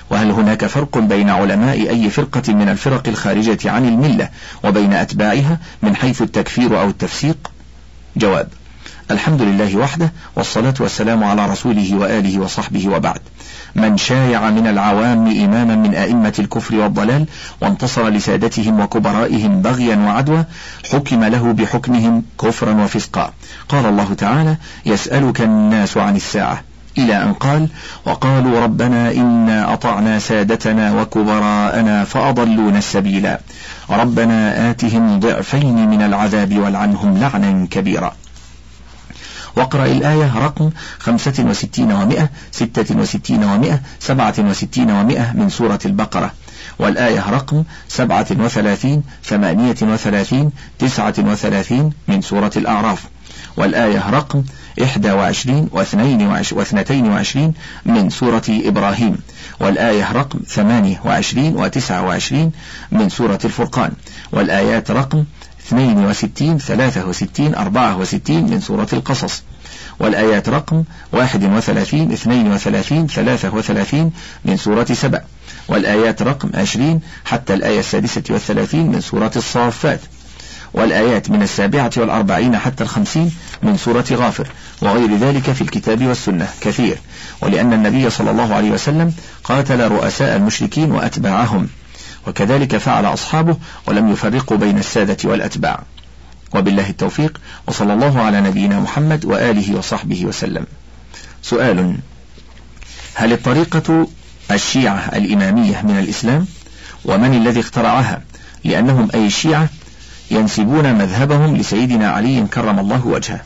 وهل هناك فرق بين علماء أي فرقة من الفرق الخارجة عن الملة وبين أتباعها من حيث التكفير أو التفسيق؟ جواب: الحمد لله وحده، والصلاة والسلام على رسوله وآله وصحبه، وبعد. من شايع من العوام إماما من أئمة الكفر والضلال وانتصر لسادتهم وكبرائهم بغيا وعدوى حكم له بحكمهم كفرا وفسقا. قال الله تعالى: يسألك الناس عن الساعة، إلى أن قال: وقالوا ربنا إنا أطعنا سادتنا وكبراءنا فأضلونا السبيلا، ربنا آتهم ضعفين من العذاب والعنهم لعنا كبيرا. واقرأ الآية رقم 65 و100 66 و100 67 و100 من سورة البقرة، والآية رقم 37 38 39 من سورة الأعراف، والآية رقم 21 و22 من سورة إبراهيم، والآية رقم 28 و29 من سورة الفرقان، والآيات رقم 62 63 64 من سورة القصص، والآيات رقم 31 32 33 من سورة سبأ، والآيات رقم 20 حتى الآية 36 من سورة الصافات، والآيات من 47 حتى 50 من سورة غافر، وغير ذلك في الكتاب والسنة كثير. ولأن النبي صلى الله عليه وسلم قاتل رؤساء المشركين وأتباعهم، وكذلك فعل أصحابه، ولم يفرقوا بين السادة والأتباع. وبالله التوفيق، وصلى الله على نبينا محمد وآله وصحبه وسلم. سؤال: هل الطريقة الشيعة الإمامية من الإسلام؟ ومن الذي اخترعها؟ لأنهم أي الشيعة ينسبون مذهبهم لسيدنا علي كرم الله وجهه،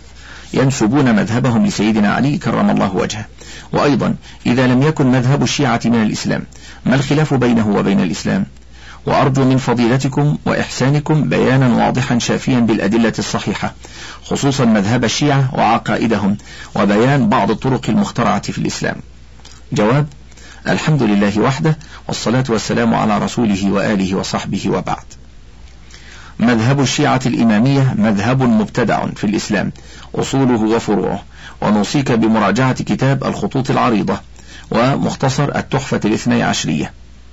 وأيضا إذا لم يكن مذهب الشيعة من الإسلام، ما الخلاف بينه وبين الإسلام؟ وأرجو من فضيلتكم وإحسانكم بيانا واضحا شافيا بالأدلة الصحيحة، خصوصا مذهب الشيعة وعقائدهم، وبيان بعض الطرق المخترعة في الإسلام. جواب: الحمد لله وحده، والصلاة والسلام على رسوله وآله وصحبه، وبعد. مذهب الشيعة الإمامية مذهب مبتدع في الإسلام، أصوله وفروعه، ونوصيك بمراجعة كتاب الخطوط العريضة ومختصر التحفة الاثني عشرية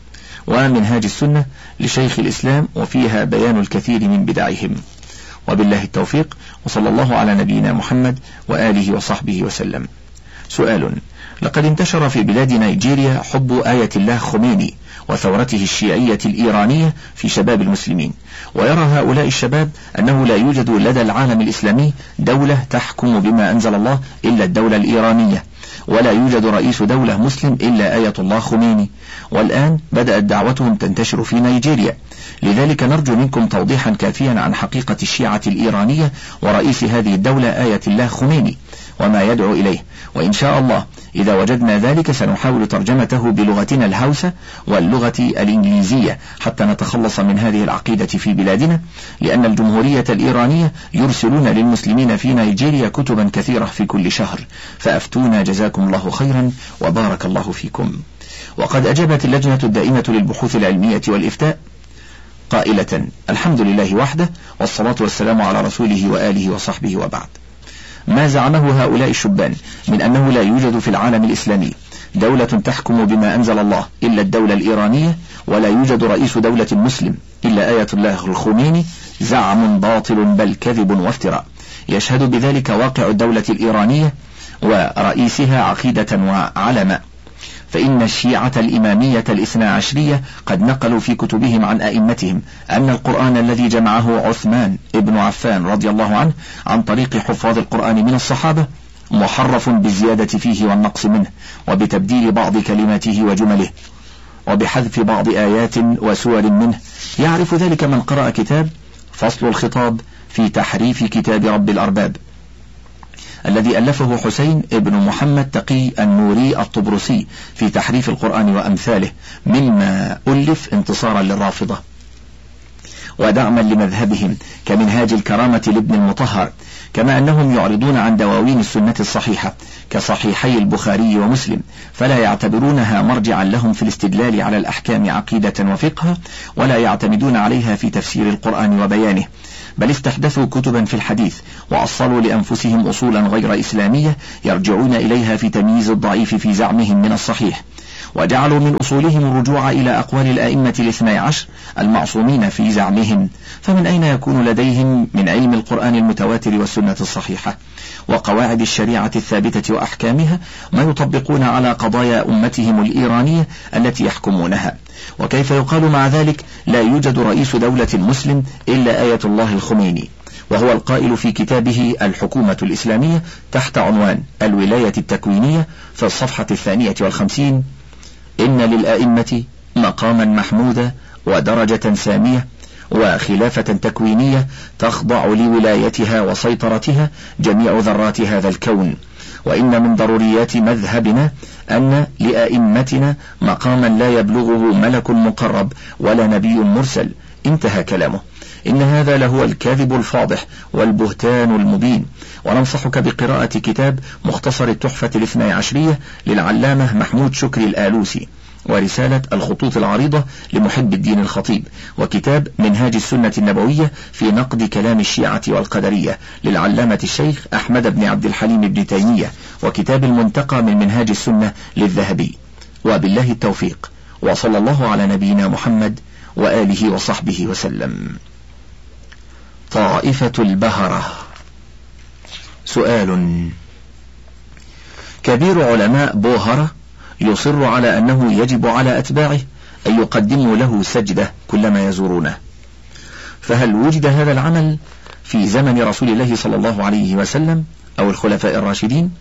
ومنهاج السنة لشيخ الإسلام، وفيها بيان الكثير من بدعهم. وبالله التوفيق، وصلى الله على نبينا محمد وآله وصحبه وسلم. سؤال: لقد انتشر في بلاد نيجيريا حب آية الله خميني وثورته الشيعية الإيرانية في شباب المسلمين، ويرى هؤلاء الشباب أنه لا يوجد لدى العالم الإسلامي دولة تحكم بما أنزل الله إلا الدولة الإيرانية، ولا يوجد رئيس دولة مسلم إلا آية الله خميني، والآن بدأت دعوتهم تنتشر في نيجيريا. لذلك نرجو منكم توضيحا كافيا عن حقيقة الشيعة الإيرانية ورئيس هذه الدولة آية الله خميني وما يدعو إليه، وإن شاء الله إذا وجدنا ذلك سنحاول ترجمته بلغتنا الهوسة واللغة الإنجليزية حتى نتخلص من هذه العقيدة في بلادنا، لأن الجمهورية الإيرانية يرسلون للمسلمين في نيجيريا كتبا كثيرة في كل شهر، فأفتونا جزاكم الله خيرا وبارك الله فيكم. وقد أجابت اللجنة الدائمة للبحوث العلمية والإفتاء قائلة: الحمد لله وحده، والصلاة والسلام على رسوله وآله وصحبه، وبعد. ما زعمه هؤلاء الشبان من أنه لا يوجد في العالم الإسلامي دولة تحكم بما أنزل الله إلا الدولة الإيرانية، ولا يوجد رئيس دولة مسلم إلا آية الله الخميني، زعم باطل بل كذب وافتراء، يشهد بذلك واقع الدولة الإيرانية ورئيسها عقيدة وعلما. فإن الشيعة الإمامية الاثنى عشرية قد نقلوا في كتبهم عن أئمتهم أن القرآن الذي جمعه عثمان ابن عفان رضي الله عنه عن طريق حفاظ القرآن من الصحابة محرف بالزيادة فيه والنقص منه، وبتبديل بعض كلماته وجمله، وبحذف بعض آيات وسور منه. يعرف ذلك من قرأ كتاب فصل الخطاب في تحريف كتاب رب الأرباب الذي ألفه حسين ابن محمد تقي النوري الطبرسي في تحريف القرآن وأمثاله، مما ألف انتصارا للرافضة ودعما لمذهبهم، كمنهاج الكرامة لابن المطهر، كما أنهم يعرضون عن دواوين السنة الصحيحة كصحيحي البخاري ومسلم، فلا يعتبرونها مرجعا لهم في الاستدلال على الأحكام عقيدة وفقها، ولا يعتمدون عليها في تفسير القرآن وبيانه، بل استحدثوا كتبا في الحديث وأصلوا لأنفسهم أصولا غير إسلامية يرجعون إليها في تمييز الضعيف في زعمهم من الصحيح، وجعلوا من أصولهم الرجوع إلى أقوال الأئمة الاثني عشر المعصومين في زعمهم، فمن أين يكون لديهم من علم القرآن المتواتر والسنة الصحيحة وقواعد الشريعة الثابتة وأحكامها ما يطبقون على قضايا أمتهم الإيرانية التي يحكمونها؟ وكيف يقال مع ذلك لا يوجد رئيس دولة مسلم إلا آية الله الخميني، وهو القائل في كتابه الحكومة الإسلامية تحت عنوان الولاية التكوينية في الصفحة 52: إن للآئمة مقاما محمودا ودرجة سامية وخلافة تكوينية تخضع لولايتها وسيطرتها جميع ذرات هذا الكون، وإن من ضروريات مذهبنا أن لآئمتنا مقاما لا يبلغه ملك مقرب ولا نبي مرسل. انتهى كلامه. إن هذا لهو الكاذب الفاضح والبهتان المبين. وننصحك بقراءة كتاب مختصر التحفة الاثني عشرية للعلامة محمود شكري الآلوسي، ورسالة الخطوط العريضة لمحب الدين الخطيب، وكتاب منهاج السنة النبوية في نقد كلام الشيعة والقدرية للعلامة الشيخ أحمد بن عبد الحليم بن تيمية، وكتاب المنتقى من منهاج السنة للذهبي. وبالله التوفيق، وصلى الله على نبينا محمد وآله وصحبه وسلم. طائفة البهرة. سؤال: كبير علماء بوهرة يصر على أنه يجب على أتباعه أن يقدموا له سجدة كلما يزورونه، فهل وجد هذا العمل في زمن رسول الله صلى الله عليه وسلم أو الخلفاء الراشدين؟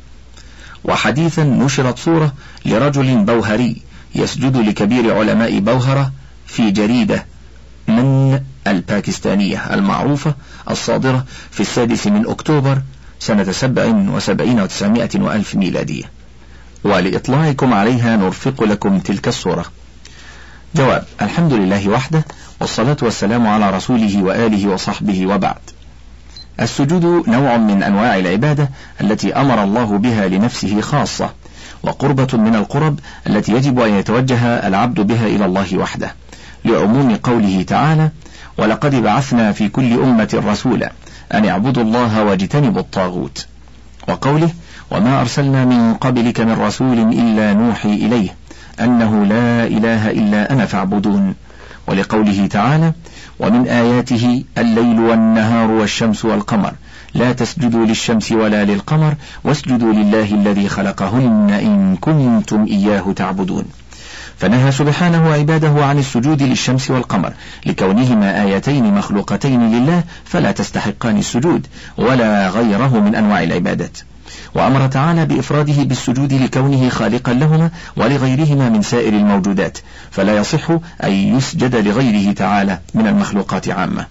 وحديثا نشرت صورة لرجل بوهري يسجد لكبير علماء بوهرة في جريدة من الباكستانية المعروفة الصادرة في 6 أكتوبر سنة 77 و900 وألف ميلادية، ولإطلاعكم عليها نرفق لكم تلك الصورة. جواب: الحمد لله وحده، والصلاة والسلام على رسوله وآله وصحبه، وبعد. السجود نوع من أنواع العبادة التي أمر الله بها لنفسه خاصة، وقربة من القرب التي يجب أن يتوجه العبد بها إلى الله وحده، لعموم قوله تعالى: ولقد بعثنا في كل أمة رسولا أن اعبدوا الله واجتنبوا الطاغوت، وقوله: وما أرسلنا من قبلك من رسول إلا نوحي إليه أنه لا إله إلا أنا فاعبدون، ولقوله تعالى: ومن آياته الليل والنهار والشمس والقمر لا تسجدوا للشمس ولا للقمر واسجدوا لله الذي خلقهن إن كنتم إياه تعبدون. فنهى سبحانه عباده عن السجود للشمس والقمر لكونهما آيتين مخلوقتين لله فلا تستحقان السجود ولا غيره من أنواع العبادات، وأمر تعالى بإفراده بالسجود لكونه خالقا لهما ولغيرهما من سائر الموجودات، فلا يصح أن يسجد لغيره تعالى من المخلوقات عامة.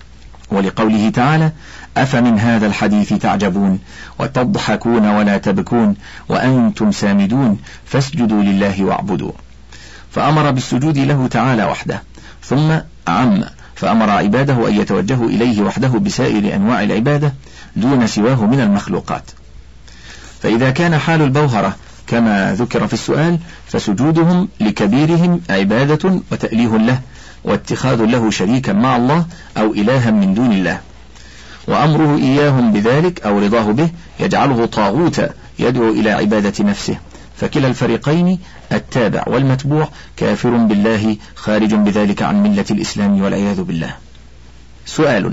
ولقوله تعالى: أفمن هذا الحديث تعجبون وتضحكون ولا تبكون وأنتم سامدون فاسجدوا لله واعبدوا. فأمر بالسجود له تعالى وحده، ثم عم فأمر عباده أن يتوجهوا إليه وحده بسائر أنواع العبادة دون سواه من المخلوقات. فإذا كان حال البوهرة كما ذكر في السؤال فسجودهم لكبيرهم عبادة وتأليه له واتخاذ له شريكا مع الله أو إلها من دون الله، وأمره إياهم بذلك أو رضاه به يجعله طاغوتا يدعو إلى عبادة نفسه، فكلا الفريقين التابع والمتبوع كافر بالله خارج بذلك عن ملة الإسلام والعياذ بالله. سؤال: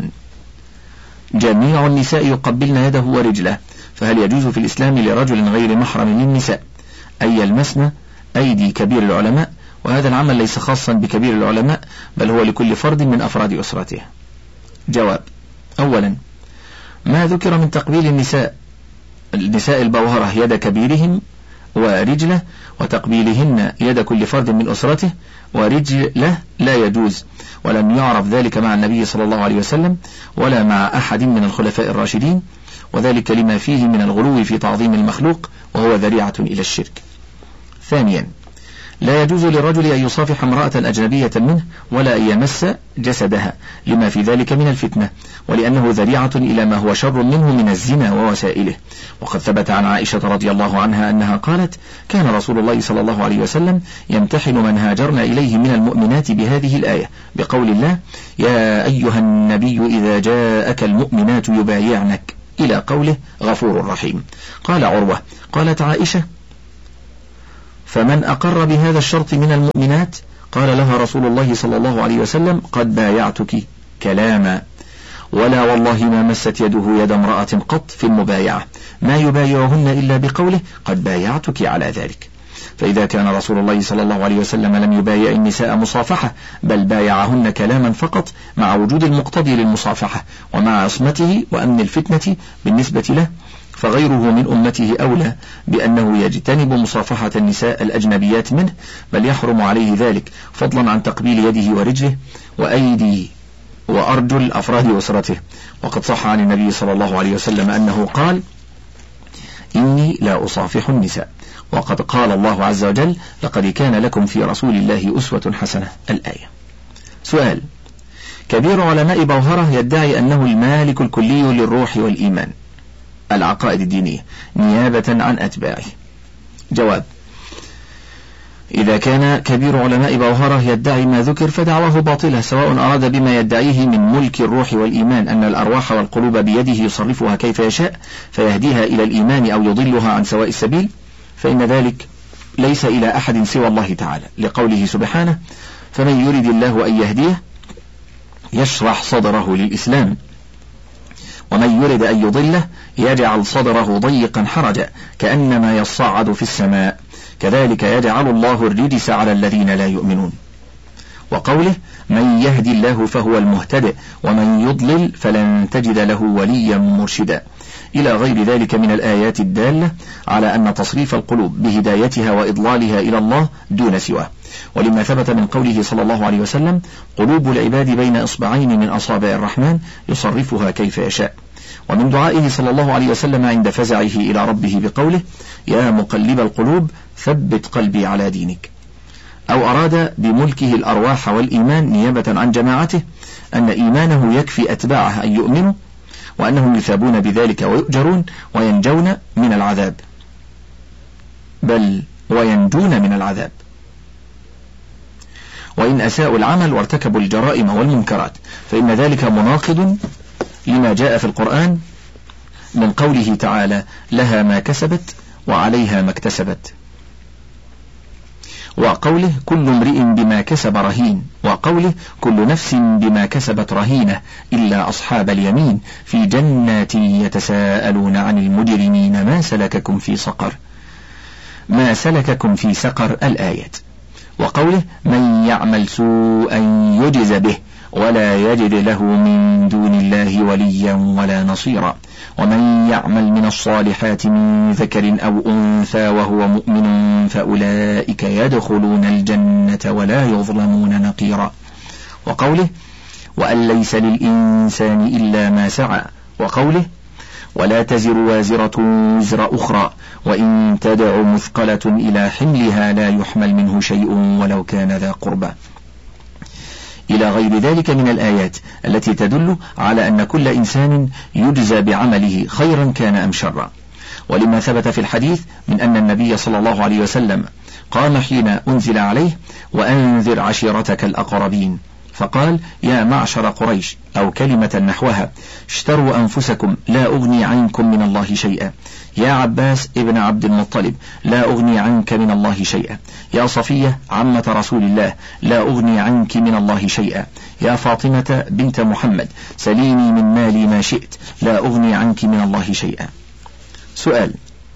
جميع النساء يقبلن يده ورجله، فهل يجوز في الإسلام لرجل غير محرم للنساء أن يلمسن أيدي كبير العلماء؟ وهذا العمل ليس خاصا بكبير العلماء بل هو لكل فرد من أفراد أسرته. جواب: أولا، ما ذكر من تقبيل النساء البوهرة يد كبيرهم ورجله وتقبيلهن يد كل فرد من أسرته ورجله لا يجوز، ولم يعرف ذلك مع النبي صلى الله عليه وسلم ولا مع أحد من الخلفاء الراشدين، وذلك لما فيه من الغلو في تعظيم المخلوق وهو ذريعة إلى الشرك. ثانيا، لا يجوز للرجل أن يصافح امرأة أجنبية منه ولا أن يمس جسدها لما في ذلك من الفتنة، ولأنه ذريعة إلى ما هو شر منه من الزنا ووسائله. وقد ثبت عن عائشة رضي الله عنها أنها قالت: كان رسول الله صلى الله عليه وسلم يمتحن من هاجرن إليه من المؤمنات بهذه الآية بقول الله: يا أيها النبي إذا جاءك المؤمنات يبايعنك إلى قوله غفور رحيم. قال عروة: قالت عائشة: فمن أقر بهذا الشرط من المؤمنات قال لها رسول الله صلى الله عليه وسلم قد بايعتك كلاما، ولا والله ما مست يده يد امرأة قط في المبايعة، ما يبايعهن إلا بقوله قد بايعتك على ذلك. فإذا كان رسول الله صلى الله عليه وسلم لم يبايع النساء مصافحة بل بايعهن كلاما فقط مع وجود المقتضي للمصافحة ومع عصمته وأمن الفتنة بالنسبة له، فغيره من أمته أولى بأنه يجتنب مصافحة النساء الأجنبيات منه، بل يحرم عليه ذلك، فضلا عن تقبيل يده ورجله وأيدي وأرجل أفراد أسرته. وقد صح عن النبي صلى الله عليه وسلم أنه قال إني لا أصافح النساء، وقد قال الله عز وجل لقد كان لكم في رسول الله أسوة حسنة، الآية. سؤال: كبير علماء بوهرة يدعي أنه المالك الكلي للروح والإيمان العقائد الدينية نيابة عن أتباعه. جواب: إذا كان كبير علماء بوهرة يدعي ما ذكر فدعواه باطلة، سواء أراد بما يدعيه من ملك الروح والإيمان أن الأرواح والقلوب بيده يصرفها كيف يشاء فيهديها إلى الإيمان أو يضلها عن سواء السبيل، فإن ذلك ليس إلى أحد سوى الله تعالى، لقوله سبحانه: فمن يرد الله أن يهديه يشرح صدره للإسلام، ومن يرد أن يضله يجعل صدره ضيقا حرجا كأنما يصعد في السماء، كذلك يجعل الله الرجس على الذين لا يؤمنون. وقوله: من يهدي الله فهو المهتدئ ومن يضلل فلن تجد له وليا مرشدا، إلى غير ذلك من الآيات الدالة على أن تصريف القلوب بهدايتها وإضلالها إلى الله دون سواه. ولما ثبت من قوله صلى الله عليه وسلم: قلوب العباد بين إصبعين من أصابع الرحمن يصرفها كيف يشاء. ومن دعائه صلى الله عليه وسلم عند فزعه إلى ربه بقوله: يا مقلب القلوب ثبت قلبي على دينك. أو أراد بملكه الأرواح والإيمان نيابة عن جماعته أن إيمانه يكفي أتباعه أن يؤمنوا، وأنهم يثابون بذلك ويؤجرون وينجون من العذاب، بل وينجون من العذاب وإن أساءوا العمل وارتكبوا الجرائم والمنكرات، فإن ذلك مناقض لما جاء في القرآن من قوله تعالى: لها ما كسبت وعليها ما اكتسبت، وقوله: كل امرئ بما كسب رهين، وقوله: كل نفس بما كسبت رهينة إلا أصحاب اليمين في جنات يتساءلون عن المجرمين ما سلككم في سقر، ما سلككم في سقر، الآيات. وقوله: من يعمل سوءا يجز به ولا يجد له من دون الله وليا ولا نصيرا، ومن يعمل من الصالحات من ذكر أو أنثى وهو مؤمن فأولئك يدخلون الجنة ولا يظلمون نقيرا. وقوله: وأن ليس للإنسان إلا ما سعى، وقوله: ولا تزر وازرة وزر أخرى وإن تدع مثقلة إلى حملها لا يحمل منه شيء ولو كان ذا قربى، إلى غير ذلك من الآيات التي تدل على أن كل إنسان يجزى بعمله خيرا كان أم شرا. ولما ثبت في الحديث من أن النبي صلى الله عليه وسلم قام حين أنزل عليه: وأنذر عشيرتك الأقربين، فقال: يا معشر قريش، أو كلمة نحوها: اشتروا أنفسكم لا أغني عنكم من الله شيئا، يا عباس ابن عبد المطلب لا أغني عنك من الله شيئا، يا صفية عمة رسول الله لا أغني عنك من الله شيئا، يا فاطمة بنت محمد سليني من مالي ما شئت لا أغني عنك من الله شيئا. سؤال: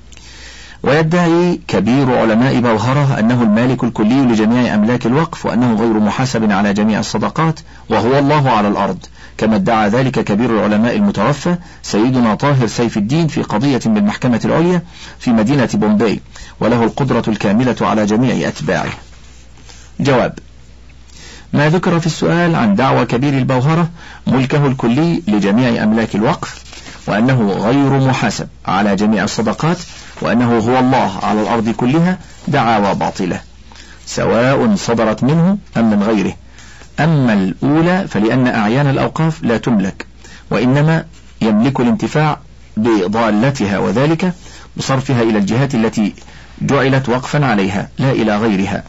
ويدعي كبير علماء بوهرة أنه المالك الكلي لجميع أملاك الوقف، وأنه غير محاسب على جميع الصدقات، وهو الله على الأرض، كما ادعى ذلك كبير العلماء المتوفى سيدنا طاهر سيف الدين في قضية بالمحكمة العليا في مدينة بومباي، وله القدرة الكاملة على جميع أتباعه. جواب: ما ذكر في السؤال عن دعوى كبير البوهرة ملكه الكلي لجميع أملاك الوقف، وأنه غير محاسب على جميع الصدقات، وأنه هو الله على الأرض كلها، دعاوى باطلة سواء صدرت منه أم من غيره. أما الأولى فلأن أعيان الأوقاف لا تملك، وإنما يملك الانتفاع بضالتها، وذلك بصرفها إلى الجهات التي جعلت وقفا عليها لا إلى غيرها.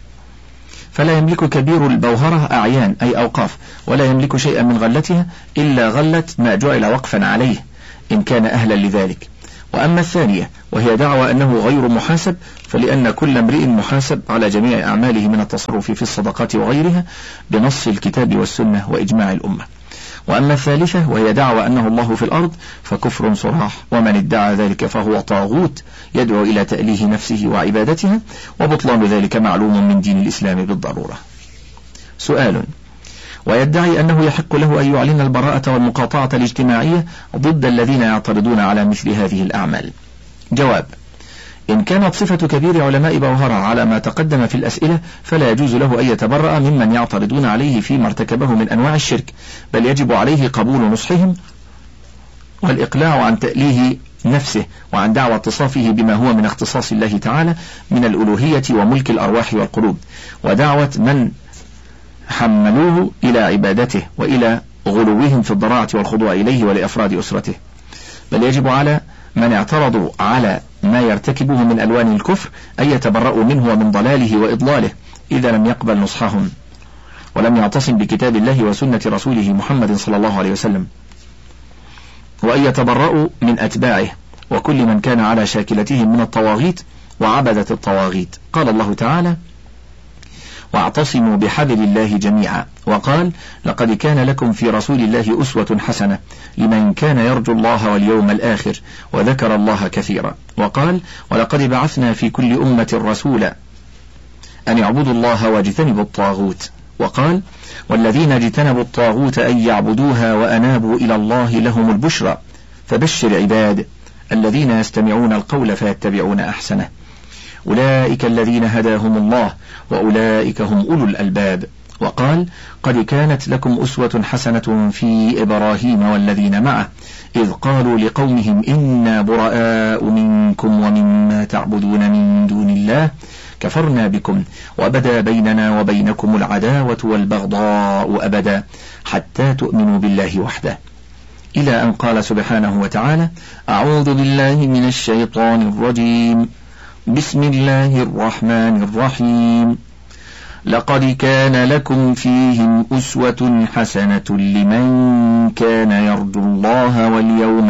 فلا يملك كبير البوهرة أعيان أي أوقاف، ولا يملك شيئا من غلتها إلا غلة ما جعل وقفا عليه إن كان أهلا لذلك، وأما الثانية وهي دعوى أنه غير محاسب، فلأن كل امرئ محاسب على جميع أعماله من التصرف في الصدقات وغيرها بنص الكتاب والسنة وإجماع الأمة. وأما الثالثة وهي دعوى أنه الله في الأرض فكفر صراح، ومن ادعى ذلك فهو طاغوت يدعو إلى تأليه نفسه وعبادتها، وبطلان ذلك معلوم من دين الإسلام بالضرورة. سؤال: ويدعي أنه يحق له أن يعلن البراءة والمقاطعة الاجتماعية ضد الذين يعترضون على مثل هذه الأعمال. جواب: إن كانت صفة كبير علماء بوهرة على ما تقدم في الأسئلة فلا يجوز له أن يتبرأ ممن يعترضون عليه فيما ارتكبه من أنواع الشرك، بل يجب عليه قبول نصحهم والإقلاع عن تأليه نفسه وعن دعوى اتصافه بما هو من اختصاص الله تعالى من الألوهية وملك الأرواح والقلوب، ودعوة من حملوه إلى عبادته وإلى غلوهم في الضراعة والخضوع إليه ولأفراد أسرته، بل يجب على من اعترضوا على ما يرتكبه من ألوان الكفر أن يتبرؤوا منه ومن ضلاله وإضلاله إذا لم يقبل نصحهم ولم يعتصم بكتاب الله وسنة رسوله محمد صلى الله عليه وسلم، وأن يتبرؤوا من أتباعه وكل من كان على شاكلتهم من الطواغيت وعبدة الطواغيت. قال الله تعالى: واعتصموا بحبل الله جميعا، وقال: لقد كان لكم في رسول الله أسوة حسنة لمن كان يرجو الله واليوم الآخر وذكر الله كثيرا، وقال: ولقد بعثنا في كل أمة رسولا أن يعبدوا الله واجتنبوا الطاغوت، وقال: والذين اجتنبوا الطاغوت أن يعبدوها وأنابوا إلى الله لهم البشرى، فبشر عباد الذين يستمعون القول فيتبعون أحسنه، أولئك الذين هداهم الله وأولئك هم أولو الألباب. وقال: قد كانت لكم أسوة حسنة في إبراهيم والذين معه إذ قالوا لقومهم إنا براء منكم ومما تعبدون من دون الله كفرنا بكم وبدا بيننا وبينكم العداوة والبغضاء أبدا حتى تؤمنوا بالله وحده، إلى أن قال سبحانه وتعالى: أعوذ بالله من الشيطان الرجيم، بسم الله الرحمن الرحيم، لقد كان لكم فيهم أسوة حسنة لمن كان يرجو الله واليوم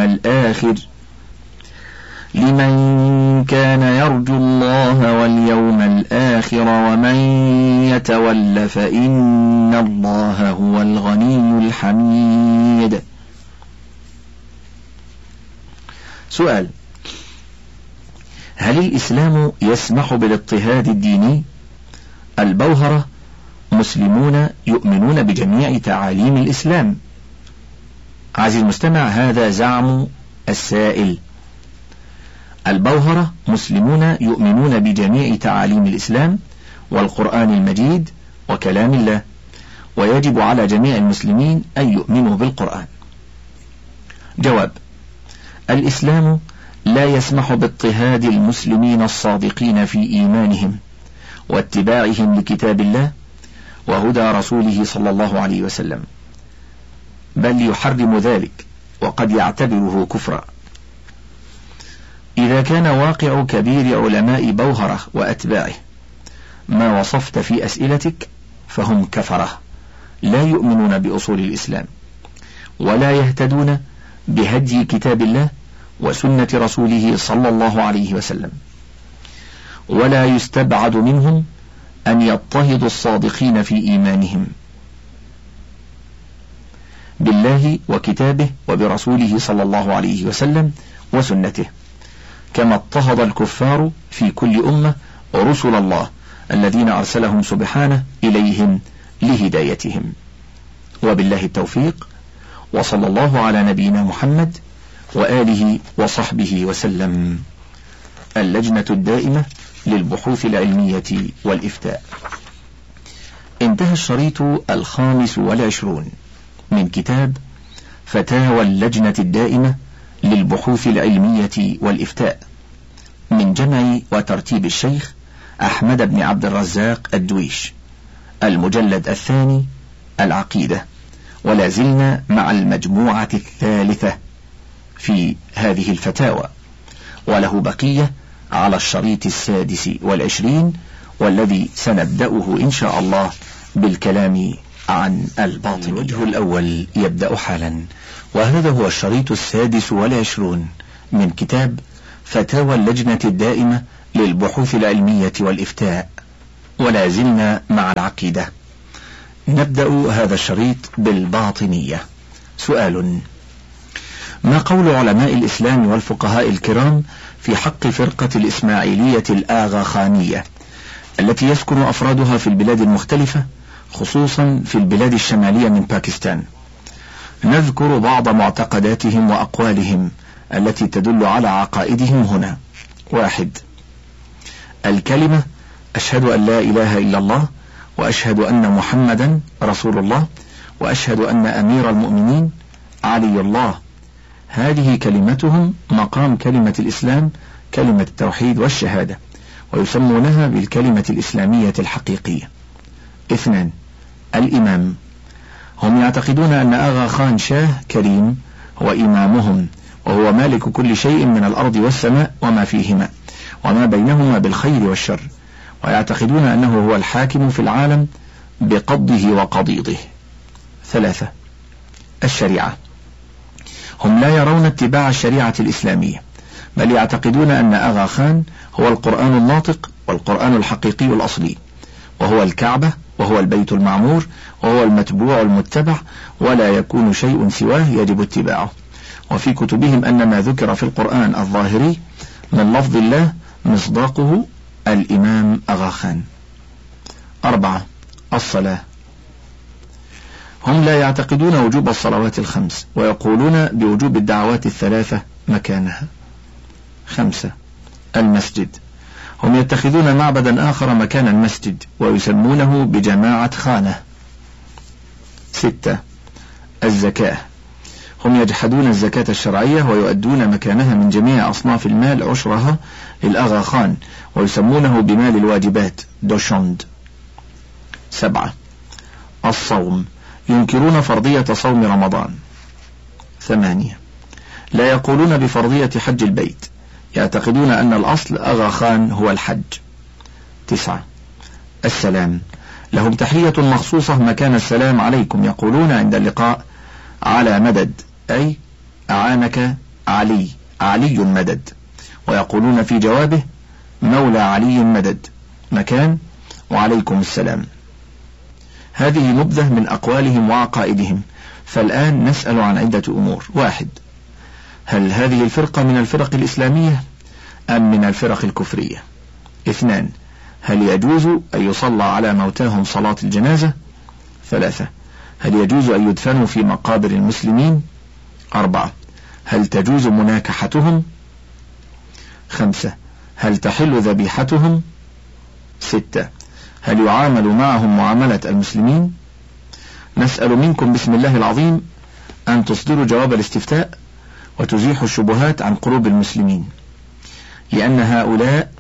الآخر ومن يتول فإن الله هو الغني الحميد. سؤال: هل الإسلام يسمح بالاضطهاد الديني؟ البوهرة مسلمون يؤمنون بجميع تعاليم الإسلام. عزيزي المستمع، هذا زعم السائل. البوهرة مسلمون يؤمنون بجميع تعاليم الإسلام والقرآن المجيد وكلام الله، ويجب على جميع المسلمين أن يؤمنوا بالقرآن. جواب: الإسلام لا يسمح باضطهاد المسلمين الصادقين في إيمانهم واتباعهم لكتاب الله وهدى رسوله صلى الله عليه وسلم، بل يحرم ذلك وقد يعتبره كفرا. إذا كان واقع كبير علماء بوهرة وأتباعه ما وصفت في أسئلتك فهم كفرة لا يؤمنون بأصول الإسلام ولا يهتدون بهدي كتاب الله وسنة رسوله صلى الله عليه وسلم، ولا يستبعد منهم أن يضطهدوا الصادقين في إيمانهم بالله وكتابه وبرسوله صلى الله عليه وسلم وسنته، كما اضطهد الكفار في كل أمة رسل الله الذين أرسلهم سبحانه إليهم لهدايتهم. وبالله التوفيق، وصلى الله على نبينا محمد وآله وصحبه وسلم. اللجنة الدائمة للبحوث العلمية والإفتاء. انتهى الشريط 25 من كتاب فتاوى اللجنة الدائمة للبحوث العلمية والإفتاء من جمع وترتيب الشيخ أحمد بن عبد الرزاق الدويش، المجلد 2 العقيدة، ولا زلنا مع المجموعة 3 في هذه الفتاوى، وله بقية على الشريط 26 والذي سنبدأه إن شاء الله بالكلام عن الباطل. الوجه الأول يبدأ حالا، وهذا هو الشريط 26 من كتاب فتاوى اللجنة الدائمة للبحوث العلمية والإفتاء. ولا زلنا مع العقيدة. نبدأ هذا الشريط بالباطنية. سؤال: ما قول علماء الإسلام والفقهاء الكرام في حق فرقة الإسماعيلية الآغاخانية التي يسكن أفرادها في البلاد المختلفة، خصوصا في البلاد الشمالية من باكستان؟ نذكر بعض معتقداتهم وأقوالهم التي تدل على عقائدهم هنا. 1. الكلمة أشهد أن لا إله إلا الله، وأشهد أن محمدا رسول الله، وأشهد أن أمير المؤمنين علي الله. هذه كلمتهم مقام كلمة الإسلام، كلمة التوحيد والشهادة، ويسمونها بالكلمة الإسلامية الحقيقية. 2. الإمام. هم يعتقدون أن آغا خان شاه كريم هو إمامهم، وهو مالك كل شيء من الأرض والسماء وما فيهما وما بينهما بالخير والشر، ويعتقدون أنه هو الحاكم في العالم بقضه وقضيضه. 3. الشريعة. هم لا يرون اتباع الشريعة الإسلامية، بل يعتقدون أن آغا خان هو القرآن الناطق والقرآن الحقيقي الأصلي، وهو الكعبة، وهو البيت المعمور، وهو المتبوع المتبع، ولا يكون شيء سواه يجب اتباعه. وفي كتبهم أن ما ذكر في القرآن الظاهري من لفظ الله مصداقه الإمام آغا خان. 4. الصلاة. هم لا يعتقدون وجوب الصلوات الخمس، ويقولون بوجوب الدعوات الثلاثة مكانها. 5. المسجد. هم يتخذون معبدا آخر مكان المسجد ويسمونه بجماعة خانة. 6. الزكاة. هم يجحدون الزكاة الشرعية ويؤدون مكانها من جميع أصناف المال عشرها للآغا خان، ويسمونه بمال الواجبات دوشوند. 7. الصوم. ينكرون فرضية صوم رمضان. 8. لا يقولون بفرضية حج البيت، يعتقدون أن الأصل آغا خان هو الحج. 9. السلام. لهم تحية مخصوصة مكان السلام عليكم، يقولون عند اللقاء على مدد، أي أعانك علي، علي مدد، ويقولون في جوابه مولى علي مدد، مكان وعليكم السلام. هذه نبذة من أقوالهم وعقائدهم. فالآن نسأل عن عدة أمور. 1. هل هذه الفرقة من الفرق الإسلامية أم من الفرق الكفرية؟ 2. هل يجوز أن يصلى على موتاهم صلاة الجنازة؟ 3. هل يجوز أن يدفنوا في مقابر المسلمين؟ 4. هل تجوز مناكحتهم؟ 5. هل تحل ذبيحتهم؟ 6. هل يعامل معهم معاملة المسلمين؟ نسأل منكم بسم الله العظيم أن تصدروا جواب الاستفتاء وتزيحوا الشبهات عن قلوب المسلمين، لأن هؤلاء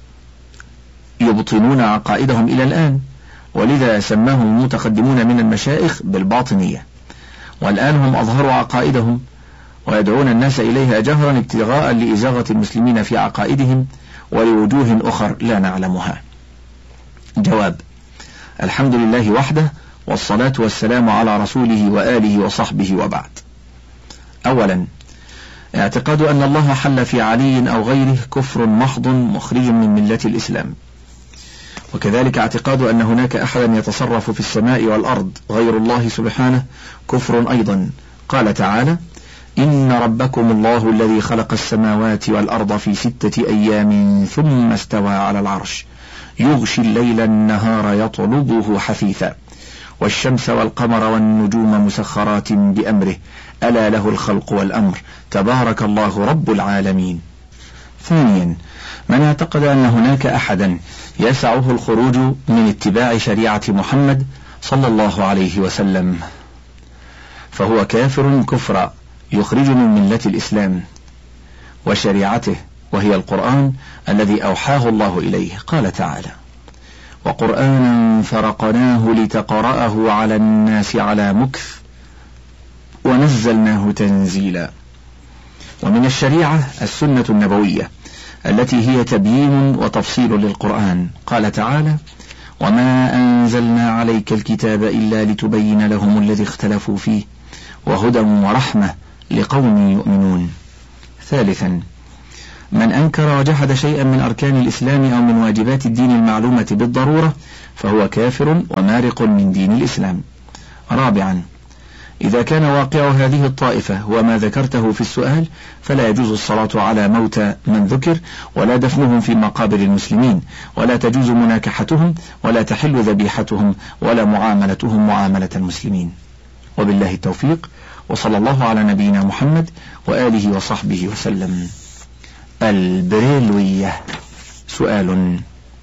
يبطنون عقائدهم إلى الآن، ولذا سماهم المتقدمون من المشايخ بالباطنية، والآن هم أظهروا عقائدهم ويدعون الناس إليها جهرا ابتغاء لإزاغة المسلمين في عقائدهم ولوجوه أخر لا نعلمها. جواب: الحمد لله وحده، والصلاة والسلام على رسوله وآله وصحبه، وبعد. أولا، اعتقاد أن الله حل في علي أو غيره كفر محض مخرج من ملة الإسلام، وكذلك اعتقاد أن هناك أحدا يتصرف في السماء والأرض غير الله سبحانه كفر أيضا. قال تعالى: إن ربكم الله الذي خلق السماوات والأرض في 6 أيام ثم استوى على العرش يغشي الليل النهار يطلبه حثيثا والشمس والقمر والنجوم مسخرات بأمره ألا له الخلق والأمر تبارك الله رب العالمين. ثانيا، من اعتقد أن هناك أحدا يسعه الخروج من اتباع شريعة محمد صلى الله عليه وسلم فهو كافر كفرا يخرج من ملة الإسلام وشريعته، وهي القرآن الذي أوحاه الله إليه. قال تعالى: وقرآنا فرقناه لتقرأه على الناس على مكث ونزلناه تنزيلا. ومن الشريعة السنة النبوية التي هي تبيين وتفصيل للقرآن. قال تعالى: وما أنزلنا عليك الكتاب إلا لتبين لهم الذي اختلفوا فيه وهدى ورحمة لقوم يؤمنون. ثالثا، من أنكر وجحد شيئا من أركان الإسلام أو من واجبات الدين المعلومة بالضرورة فهو كافر ومارق من دين الإسلام. رابعا، إذا كان واقع هذه الطائفة هو ما ذكرته في السؤال فلا يجوز الصلاة على موتى من ذكر، ولا دفنهم في مقابر المسلمين، ولا تجوز مناكحتهم، ولا تحل ذبيحتهم، ولا معاملتهم معاملة المسلمين. وبالله التوفيق، وصلى الله على نبينا محمد وآله وصحبه وسلم. البريلوية. سؤال: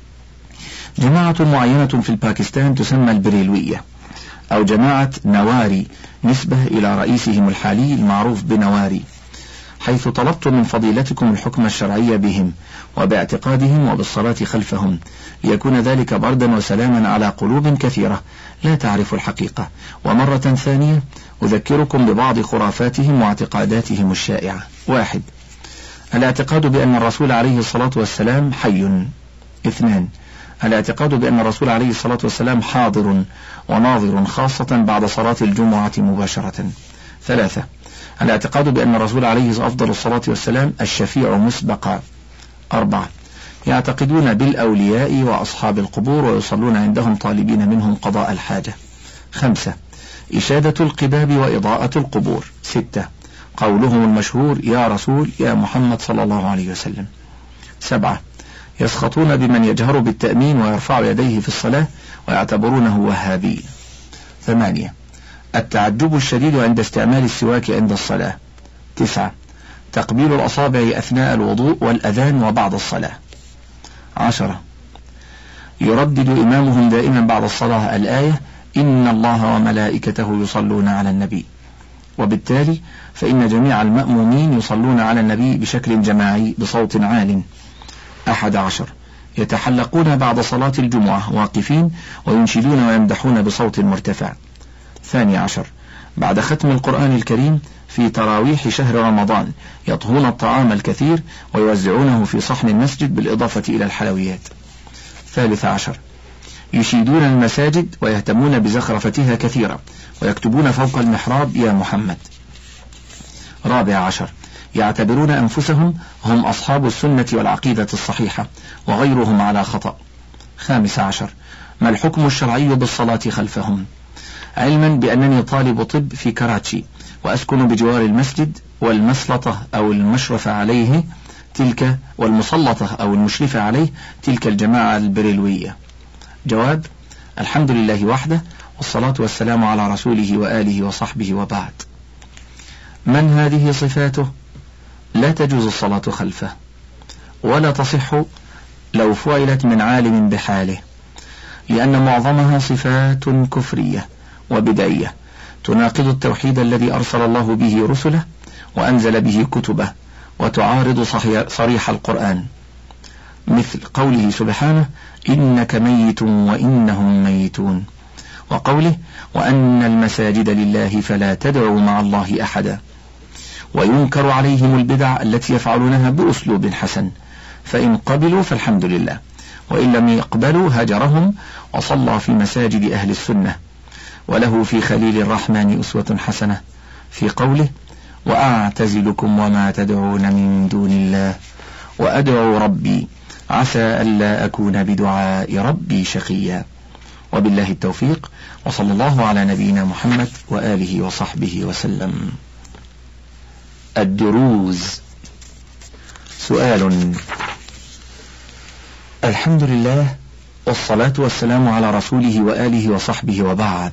جماعة معينة في الباكستان تسمى البريلوية أو جماعة نواري نسبة إلى رئيسهم الحالي المعروف بنواري، حيث طلبت من فضيلتكم الحكم الشرعي بهم وباعتقادهم وبالصلاة خلفهم، ليكون ذلك بردا وسلاما على قلوب كثيرة لا تعرف الحقيقة. ومرة ثانية أذكركم ببعض خرافاتهم واعتقاداتهم الشائعة. 1. الاعتقاد بأن الرسول عليه الصلاة والسلام حي. 2. الاعتقاد بأن الرسول عليه الصلاة والسلام حاضر وناظر خاصة بعد صلاة الجمعة مباشرة. 3. الاعتقاد بأن الرسول عليه أفضل الصلاة والسلام الشفيع مسبقا. 4. يعتقدون بالأولياء وأصحاب القبور ويصلون عندهم طالبين منهم قضاء الحاجة. 5. إشادة القباب وإضاءة القبور. 6. قولهم المشهور يا رسول يا محمد صلى الله عليه وسلم. 7. يسخطون بمن يجهر بالتأمين ويرفع يديه في الصلاة ويعتبرونه وهابي. 8. التعجب الشديد عند استعمال السواك عند الصلاة. 9. تقبيل الأصابع أثناء الوضوء والأذان وبعد الصلاة. 10. يردد إمامهم دائما بعد الصلاة الآية إن الله وملائكته يصلون على النبي، وبالتالي فإن جميع المأمومين يصلون على النبي بشكل جماعي بصوت عال. 11. يتحلقون بعد صلاة الجمعة واقفين وينشدون ويمدحون بصوت مرتفع. 12. بعد ختم القرآن الكريم في تراويح شهر رمضان يطهون الطعام الكثير ويوزعونه في صحن المسجد بالإضافة إلى الحلويات. 13. يشيدون المساجد ويهتمون بزخرفتها كثيرا ويكتبون فوق المحراب يا محمد. 14. يعتبرون أنفسهم هم أصحاب السنة والعقيدة الصحيحة وغيرهم على خطأ. 15. ما الحكم الشرعي بالصلاة خلفهم؟ علما بأنني طالب طب في كراتشي وأسكن بجوار المسجد والمسلطة أو المشرفة عليه تلك والمسلطة أو المشرفة عليه تلك الجماعة البريلوية. جواب: الحمد لله وحده، والصلاة والسلام على رسوله وآله وصحبه، وبعد. من هذه صفاته؟ لا تجوز الصلاة خلفه، ولا تصح لو فعلت من عالم بحاله، لأن معظمها صفات كفرية وبدعية تناقض التوحيد الذي أرسل الله به رسله وأنزل به كتبه، وتعارض صريح القرآن، مثل قوله سبحانه إنك ميت وإنهم ميتون، وقوله وأن المساجد لله فلا تدعوا مع الله أحدا. وينكر عليهم البدع التي يفعلونها بأسلوب حسن، فإن قبلوا فالحمد لله، وإن لم يقبلوا هجرهم وصلى في مساجد أهل السنة. وله في خليل الرحمن أسوة حسنة في قوله وأعتزلكم وما تدعون من دون الله وأدعو ربي عسى ألا أكون بدعاء ربي شقيا. وبالله التوفيق، وصلى الله على نبينا محمد وآله وصحبه وسلم. الدروز. سؤال: الحمد لله والصلاة والسلام على رسوله وآله وصحبه، وبعد.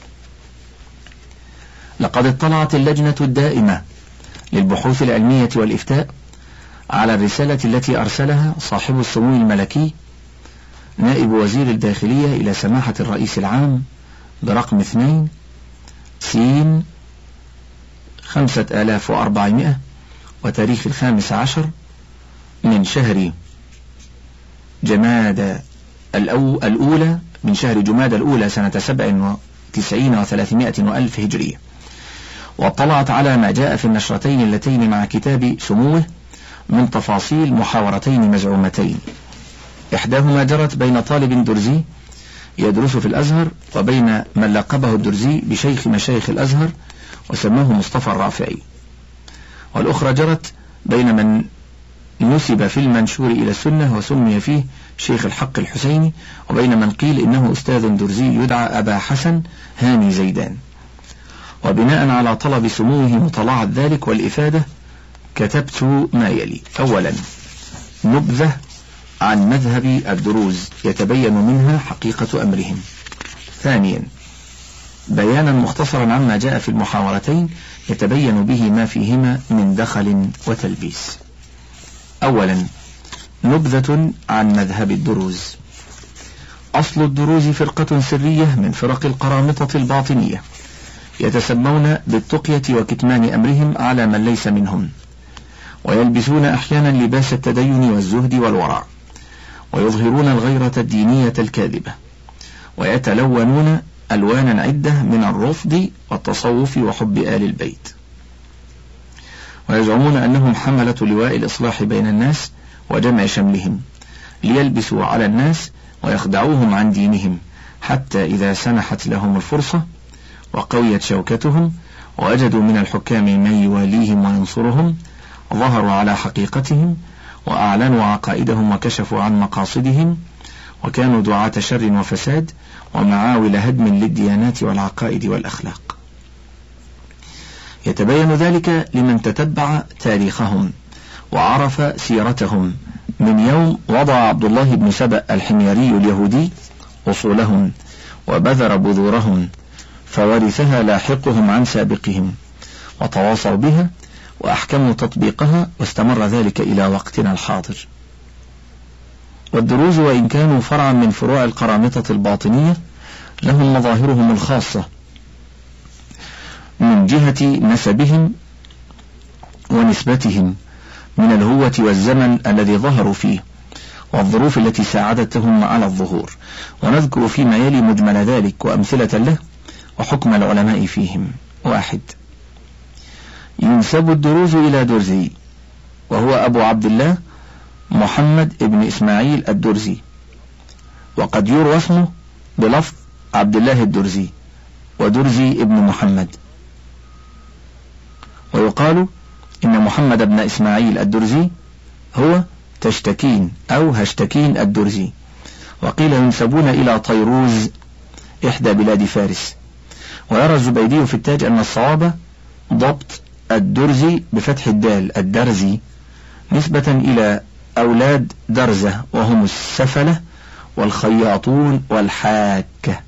لقد اطلعت اللجنة الدائمة للبحوث العلمية والإفتاء على الرسالة التي أرسلها صاحب السمو الملكي نائب وزير الداخلية إلى سماحة الرئيس العام برقم 2 سين 5400 وتاريخ 15 من شهر جمادى الأولى من شهر جمادى الأولى سنة 97 و300 وألف هجرية، واطلعت على ما جاء في النشرتين اللتين مع كتاب سموه من تفاصيل محاورتين مزعومتين، إحداهما جرت بين طالب درزي يدرس في الأزهر وبين من لقبه الدرزي بشيخ مشايخ الأزهر وسماه مصطفى الرافعي، والأخرى جرت بين من نسب في المنشور إلى السنة وسمي فيه شيخ الحق الحسيني، وبين من قيل إنه أستاذ درزي يدعى أبا حسن هاني زيدان. وبناء على طلب سموه مطالعة ذلك والإفادة كتبت ما يلي: أولا، نبذة عن مذهب الدروز يتبين منها حقيقة أمرهم. ثانيا، بيانا مختصرا عما جاء في المحاورتين يتبين به ما فيهما من دخل وتلبيس. أولا، نبذة عن مذهب الدروز. أصل الدروز فرقة سرية من فرق القرامطة الباطنية، يتسمون بالتقية وكتمان أمرهم على من ليس منهم، ويلبسون أحيانا لباس التدين والزهد والورع، ويظهرون الغيرة الدينية الكاذبة، ويتلونون ألوانا عدة من الرفض والتصوف وحب آل البيت، ويزعمون أنهم حملة لواء الإصلاح بين الناس وجمع شملهم، ليلبسوا على الناس ويخدعوهم عن دينهم، حتى إذا سنحت لهم الفرصة وقويت شوكتهم ووجدوا من الحكام من يواليهم وينصرهم ظهروا على حقيقتهم وأعلنوا عقائدهم وكشفوا عن مقاصدهم، وكانوا دعاة شر وفساد ومعاول هدم للديانات والعقائد والأخلاق. يتبين ذلك لمن تتبع تاريخهم وعرف سيرتهم من يوم وضع عبد الله بن سبأ الحميري اليهودي أصولهم وبذر بذورهم، فورثها لاحقهم عن سابقهم وتواصوا بها وأحكموا تطبيقها، واستمر ذلك إلى وقتنا الحاضر. والدروز وإن كانوا فرعا من فروع القرامطة الباطنية لهم مظاهرهم الخاصة من جهة نسبهم ونسبتهم من الهوة والزمن الذي ظهروا فيه والظروف التي ساعدتهم على الظهور، ونذكر فيما يلي مجمل ذلك وأمثلة له وحكم العلماء فيهم. 1. ينسب الدروز إلى درزي، وهو أبو عبد الله محمد ابن إسماعيل الدرزي، وقد يروى اسمه بلفظ عبد الله الدرزي ودرزي ابن محمد، ويقال إن محمد بن إسماعيل الدرزي هو تشتكين أو هشتكين الدرزي. وقيل ينسبون إلى طيروز إحدى بلاد فارس. ويرى الزبيدي في التاج أن الصواب ضبط الدرزي بفتح الدال الدرزي نسبة إلى أولاد درزة وهم السفلة والخياطون والحاكة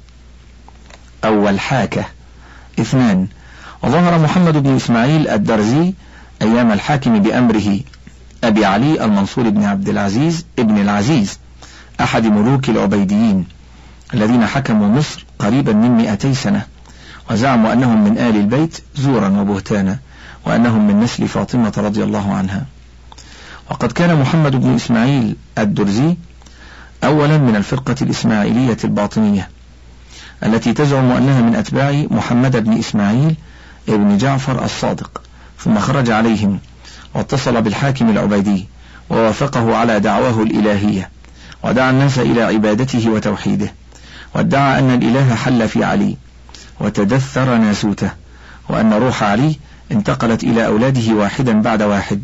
أو الحاكة. 2. وظهر محمد بن إسماعيل الدرزي أيام الحاكم بأمره أبي علي المنصور بن عبد العزيز ابن العزيز أحد ملوك العبيديين الذين حكموا مصر قريبا من 200 سنة، وزعموا أنهم من آل البيت زورا وبهتانا، وأنهم من نسل فاطمة رضي الله عنها. وقد كان محمد بن إسماعيل الدرزي أولا من الفرقة الإسماعيلية الباطنية التي تزعم أنها من أتباع محمد بن إسماعيل ابن جعفر الصادق، ثم خرج عليهم واتصل بالحاكم العبيدي ووافقه على دعواه الإلهية، ودعا الناس إلى عبادته وتوحيده، وادعى أن الإله حل في علي وتدثر ناسوته، وأن روح علي انتقلت إلى أولاده واحدا بعد واحد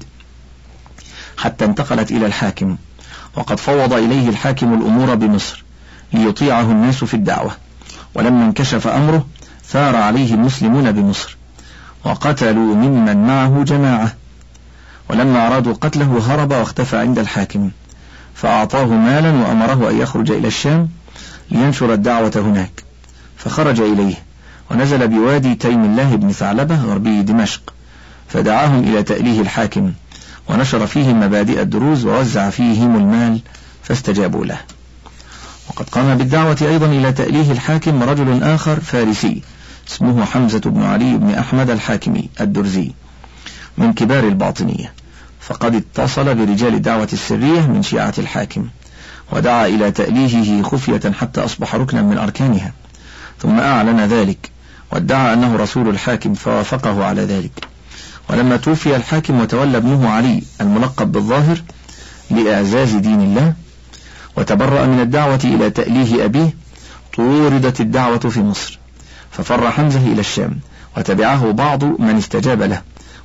حتى انتقلت إلى الحاكم، وقد فوض إليه الحاكم الأمور بمصر ليطيعه الناس في الدعوة. ولما انكشف أمره ثار عليه المسلمون بمصر وقتلوا ممن معه جماعة، ولما أرادوا قتله هرب واختفى عند الحاكم، فأعطاه مالا وأمره أن يخرج إلى الشام لينشر الدعوة هناك، فخرج إليه ونزل بوادي تيم الله بن ثعلبة غربي دمشق، فدعاهم إلى تأليه الحاكم ونشر فيهم مبادئ الدروز ووزع فيهم المال فاستجابوا له. وقد قام بالدعوة أيضا إلى تأليه الحاكم رجل آخر فارسي اسمه حمزة بن علي بن أحمد الحاكمي الدرزي من كبار الباطنية، فقد اتصل برجال الدعوة السرية من شيعة الحاكم ودعا إلى تأليهه خفية حتى أصبح ركنا من أركانها، ثم أعلن ذلك وادعى أنه رسول الحاكم فوافقه على ذلك. ولما توفي الحاكم وتولى ابنه علي الملقب بالظاهر لإعزاز دين الله وتبرأ من الدعوة إلى تأليه أبيه، طوردت الدعوة في مصر، ففر حمزة إلى الشام وتبعه بعض من استجاب له،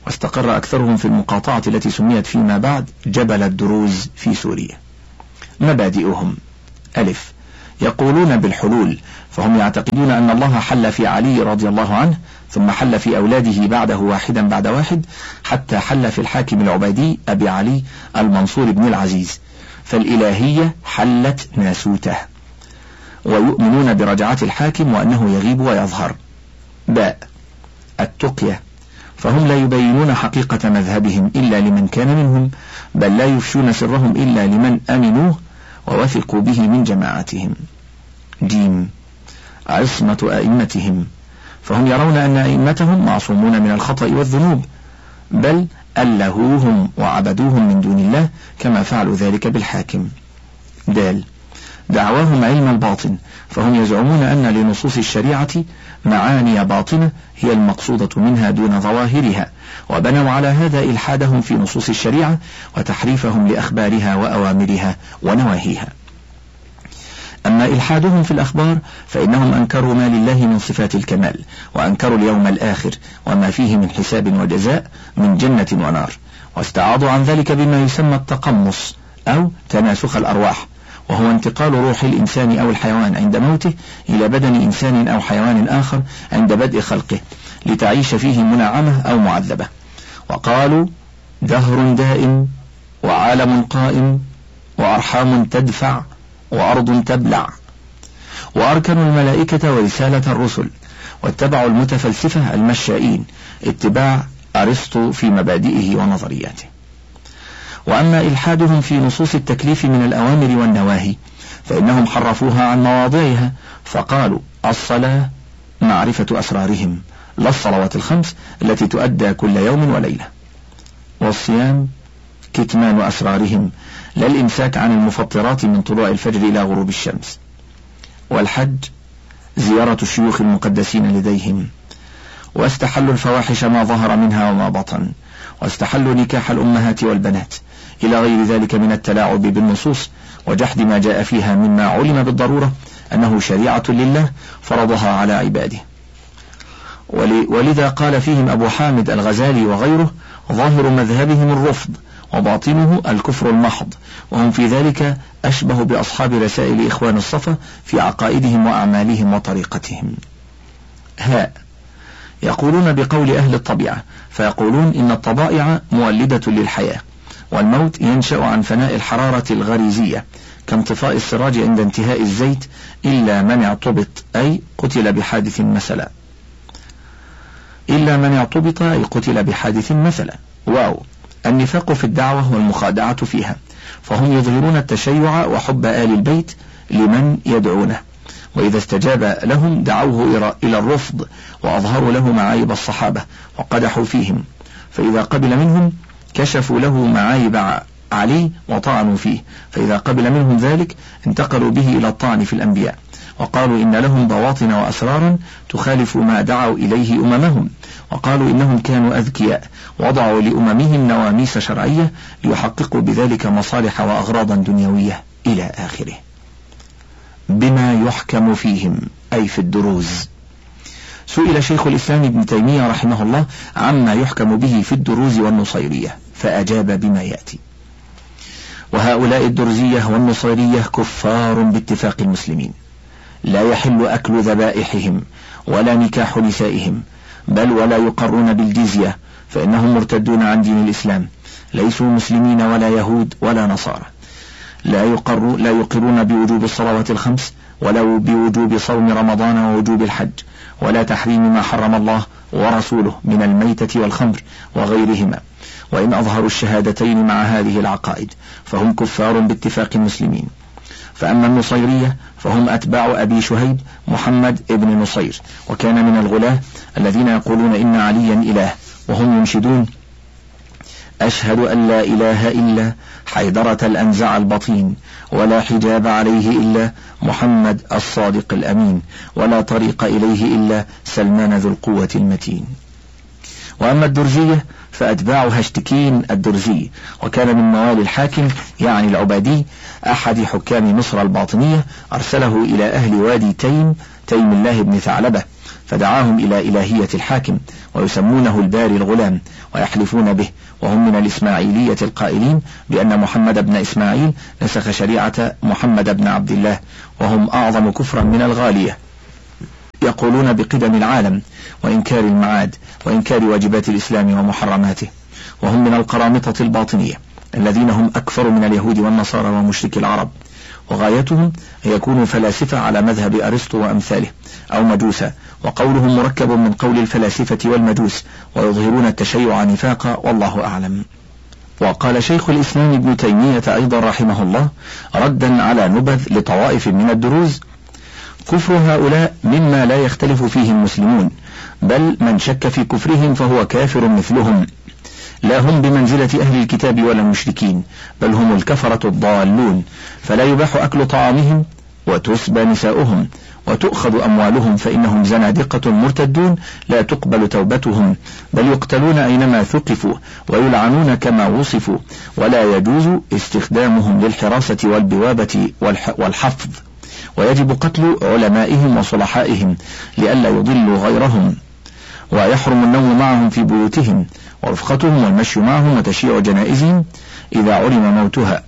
واستقر أكثرهم في المقاطعة التي سميت فيما بعد جبل الدروز في سوريا. مبادئهم: ألف، يقولون بالحلول، فهم يعتقدون أن الله حل في علي رضي الله عنه، ثم حل في أولاده بعده واحدا بعد واحد، حتى حل في الحاكم العبيدي أبي علي المنصور بن العزيز، فالإلهية حلت ناسوته. ويؤمنون برجعة الحاكم وأنه يغيب ويظهر. باء، التقية، فهم لا يبينون حقيقة مذهبهم إلا لمن كان منهم، بل لا يفشون سرهم إلا لمن أمنوه ووثقوا به من جماعتهم. جيم، عصمة أئمتهم، فهم يرون أن أئمتهم معصومون من الخطأ والذنوب، بل ألهوهم وعبدوهم من دون الله كما فعلوا ذلك بالحاكم. دال، دعواهم علم الباطن، فهم يزعمون أن لنصوص الشريعة معاني باطنة هي المقصودة منها دون ظواهرها، وبنوا على هذا إلحادهم في نصوص الشريعة وتحريفهم لأخبارها وأوامرها ونواهيها. أما إلحادهم في الأخبار فإنهم أنكروا ما لله من صفات الكمال، وأنكروا اليوم الآخر وما فيه من حساب وجزاء من جنة ونار، واستعاضوا عن ذلك بما يسمى التقمص أو تناسخ الأرواح، وهو انتقال روح الإنسان أو الحيوان عند موته إلى بدن إنسان أو حيوان آخر عند بدء خلقه لتعيش فيه منعمة أو معذبة. وقالوا: دهر دائم، وعالم قائم، وأرحام تدفع، وأرض تبلع. وأركنوا الملائكة ورسالة الرسل، واتبعوا المتفلسفة المشائين اتباع أرسطو في مبادئه ونظرياته. وأما إلحادهم في نصوص التكليف من الأوامر والنواهي فإنهم حرفوها عن مواضعها، فقالوا: الصلاة معرفة أسرارهم، لا الصلوات الخمس التي تؤدى كل يوم وليلة. والصيام كتمان أسرارهم، لا الإمساك عن المفطرات من طلوع الفجر إلى غروب الشمس. والحج زيارة الشيوخ المقدسين لديهم. واستحلوا الفواحش ما ظهر منها وما بطن، واستحلوا نكاح الأمهات والبنات إلى غير ذلك من التلاعب بالنصوص وجحد ما جاء فيها مما علم بالضرورة أنه شريعة لله فرضها على عباده. ولذا قال فيهم أبو حامد الغزالي وغيره: ظاهر مذهبهم الرفض، وباطنه الكفر المحض، وهم في ذلك أشبه بأصحاب رسائل إخوان الصفا في عقائدهم وأعمالهم وطريقتهم. هاء، يقولون بقول أهل الطبيعة، فيقولون إن الطبائع مولدة للحياة، والموت ينشأ عن فناء الحرارة الغريزية كانطفاء السراج عند انتهاء الزيت، إلا من اعتبط أي قتل بحادث مثلا. إلا من اعتبط أي قتل بحادث مثلا. واو، النفاق في الدعوة والمخادعة فيها، فهم يظهرون التشيع وحب آل البيت لمن يدعونه، وإذا استجاب لهم دعوه إلى الرفض وأظهروا له معايب الصحابة وقدحوا فيهم، فإذا قبل منهم كشفوا له معايب علي وطعنوا فيه، فإذا قبل منهم ذلك انتقلوا به إلى الطعن في الأنبياء، وقالوا إن لهم بواطن وأسرارا تخالف ما دعوا إليه أممهم، وقالوا إنهم كانوا أذكياء وضعوا لأممهم نواميس شرعية ليحققوا بذلك مصالح وأغراضا دنيوية إلى آخره. بما يحكم فيهم أي في الدروز. سئل شيخ الإسلام ابن تيمية رحمه الله عما يحكم به في الدروز والنصيرية، فأجاب بما يأتي: وهؤلاء الدرزية والنصيرية كفار باتفاق المسلمين، لا يحل أكل ذبائحهم ولا نكاح نسائهم، بل ولا يقرون بالجزية، فإنهم مرتدون عن دين الإسلام، ليسوا مسلمين ولا يهود ولا نصارى. لا يقرون بوجوب الصلوات الخمس، ولا بوجوب صوم رمضان ووجوب الحج، ولا تحريم ما حرم الله ورسوله من الميتة والخمر وغيرهما، وإن أظهروا الشهادتين مع هذه العقائد فهم كفار باتفاق المسلمين. فأما النصيرية فهم أتباع أبي شهيب محمد ابن نصير، وكان من الغلاة الذين يقولون إن عليا إله، وهم ينشدون: أشهد أن لا إله إلا حيدرة الأنزع البطين، ولا حجاب عليه إلا محمد الصادق الأمين، ولا طريق إليه إلا سلمان ذو القوة المتين. وأما الدرزية فأتباع هشتكين الدرزي، وكان من موالي الحاكم يعني العبادي أحد حكام مصر الباطنية، أرسله إلى أهل وادي تيم تيم الله بن ثعلبة، فدعاهم إلى إلهية الحاكم، ويسمونه الباري الغلام، ويحلفون به، وهم من الإسماعيلية القائلين بأن محمد بن إسماعيل نسخ شريعة محمد بن عبد الله، وهم أعظم كفرا من الغالية. يقولون بقدم العالم وإنكار المعاد وإنكار واجبات الإسلام ومحرماته، وهم من القرامطة الباطنية الذين هم أكثر من اليهود والنصارى ومشرك العرب، وغايتهم أن يكونوا فلاسفة على مذهب أرسطو وأمثاله، أو مجوسا، وقولهم مركب من قول الفلاسفة والمجوس، ويظهرون التشيع نفاقا، والله أعلم. وقال شيخ الإسلام ابن تيمية أيضا رحمه الله ردا على نبذ لطوائف من الدروز: كفر هؤلاء مما لا يختلف فيه المسلمون، بل من شك في كفرهم فهو كافر مثلهم، لا هم بمنزلة أهل الكتاب ولا المشركين، بل هم الكفرة الضالون، فلا يباح أكل طعامهم وتسبى نساؤهم وتؤخذ أموالهم، فإنهم زنادقة مرتدون لا تقبل توبتهم، بل يقتلون أينما ثقفوا ويلعنون كما وصفوا، ولا يجوز استخدامهم للحراسة والبوابة والحفظ، ويجب قتل علمائهم وصلحائهم لئلا يضلوا غيرهم، ويحرم النوم معهم في بيوتهم، ورفقتهم والمشي معهم وتشييع جنائزهم إذا علم موتها،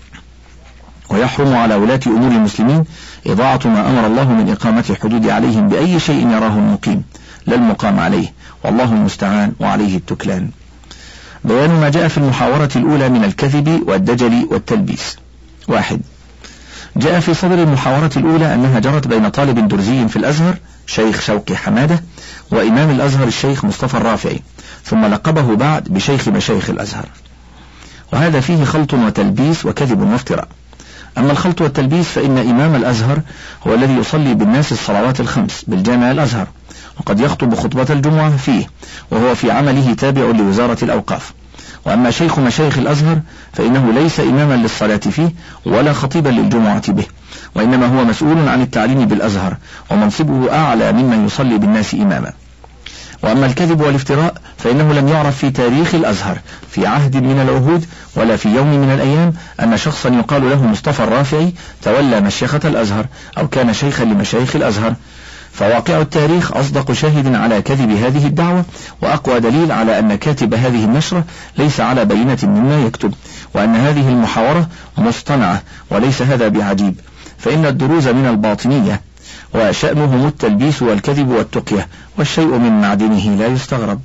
ويحرم على ولاة أمور المسلمين إضاعة ما أمر الله من إقامة الحدود عليهم بأي شيء يراه المقيم، لا المقام عليه، والله المستعان وعليه التكلان. بيان ما جاء في المحاورة الأولى من الكذب والدجل والتلبيس. 1. جاء في صدر المحاورة الأولى أنها جرت بين طالب درزي في الأزهر شيخ شوقي حمادة وإمام الأزهر الشيخ مصطفى الرافعي، ثم لقبه بعد بشيخ مشايخ الأزهر، وهذا فيه خلط وتلبيس وكذب وافتراء. أما الخلط والتلبيس فإن إمام الأزهر هو الذي يصلي بالناس الصلوات الخمس بالجامع الأزهر، وقد يخطب خطبة الجمعة فيه، وهو في عمله تابع لوزارة الأوقاف. وأما شيخ مشايخ الأزهر فإنه ليس إماما للصلاة فيه ولا خطيبا للجمعة به، وإنما هو مسؤول عن التعليم بالأزهر، ومنصبه أعلى ممن يصلي بالناس إماما. وأما الكذب والافتراء فإنه لم يعرف في تاريخ الأزهر في عهد من العهود ولا في يوم من الأيام أن شخصا يقال له مصطفى الرافعي تولى مشيخة الأزهر أو كان شيخا لمشايخ الأزهر، فواقع التاريخ أصدق شاهد على كذب هذه الدعوة، وأقوى دليل على أن كاتب هذه النشرة ليس على بينة مما يكتب، وأن هذه المحاورة مصطنعة، وليس هذا بعجيب، فإن الدروز من الباطنية وشأنهم التلبيس والكذب والتقية، والشيء من معدنه لا يستغرب.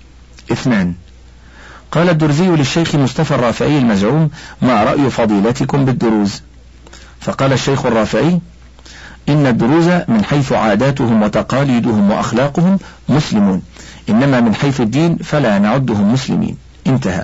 2. قال الدرزي للشيخ مصطفى الرافعي المزعوم: ما رأي فضيلتكم بالدروز؟ فقال الشيخ الرافعي: إن الدروز من حيث عاداتهم وتقاليدهم وأخلاقهم مسلمون، إنما من حيث الدين فلا نعدهم مسلمين. انتهى.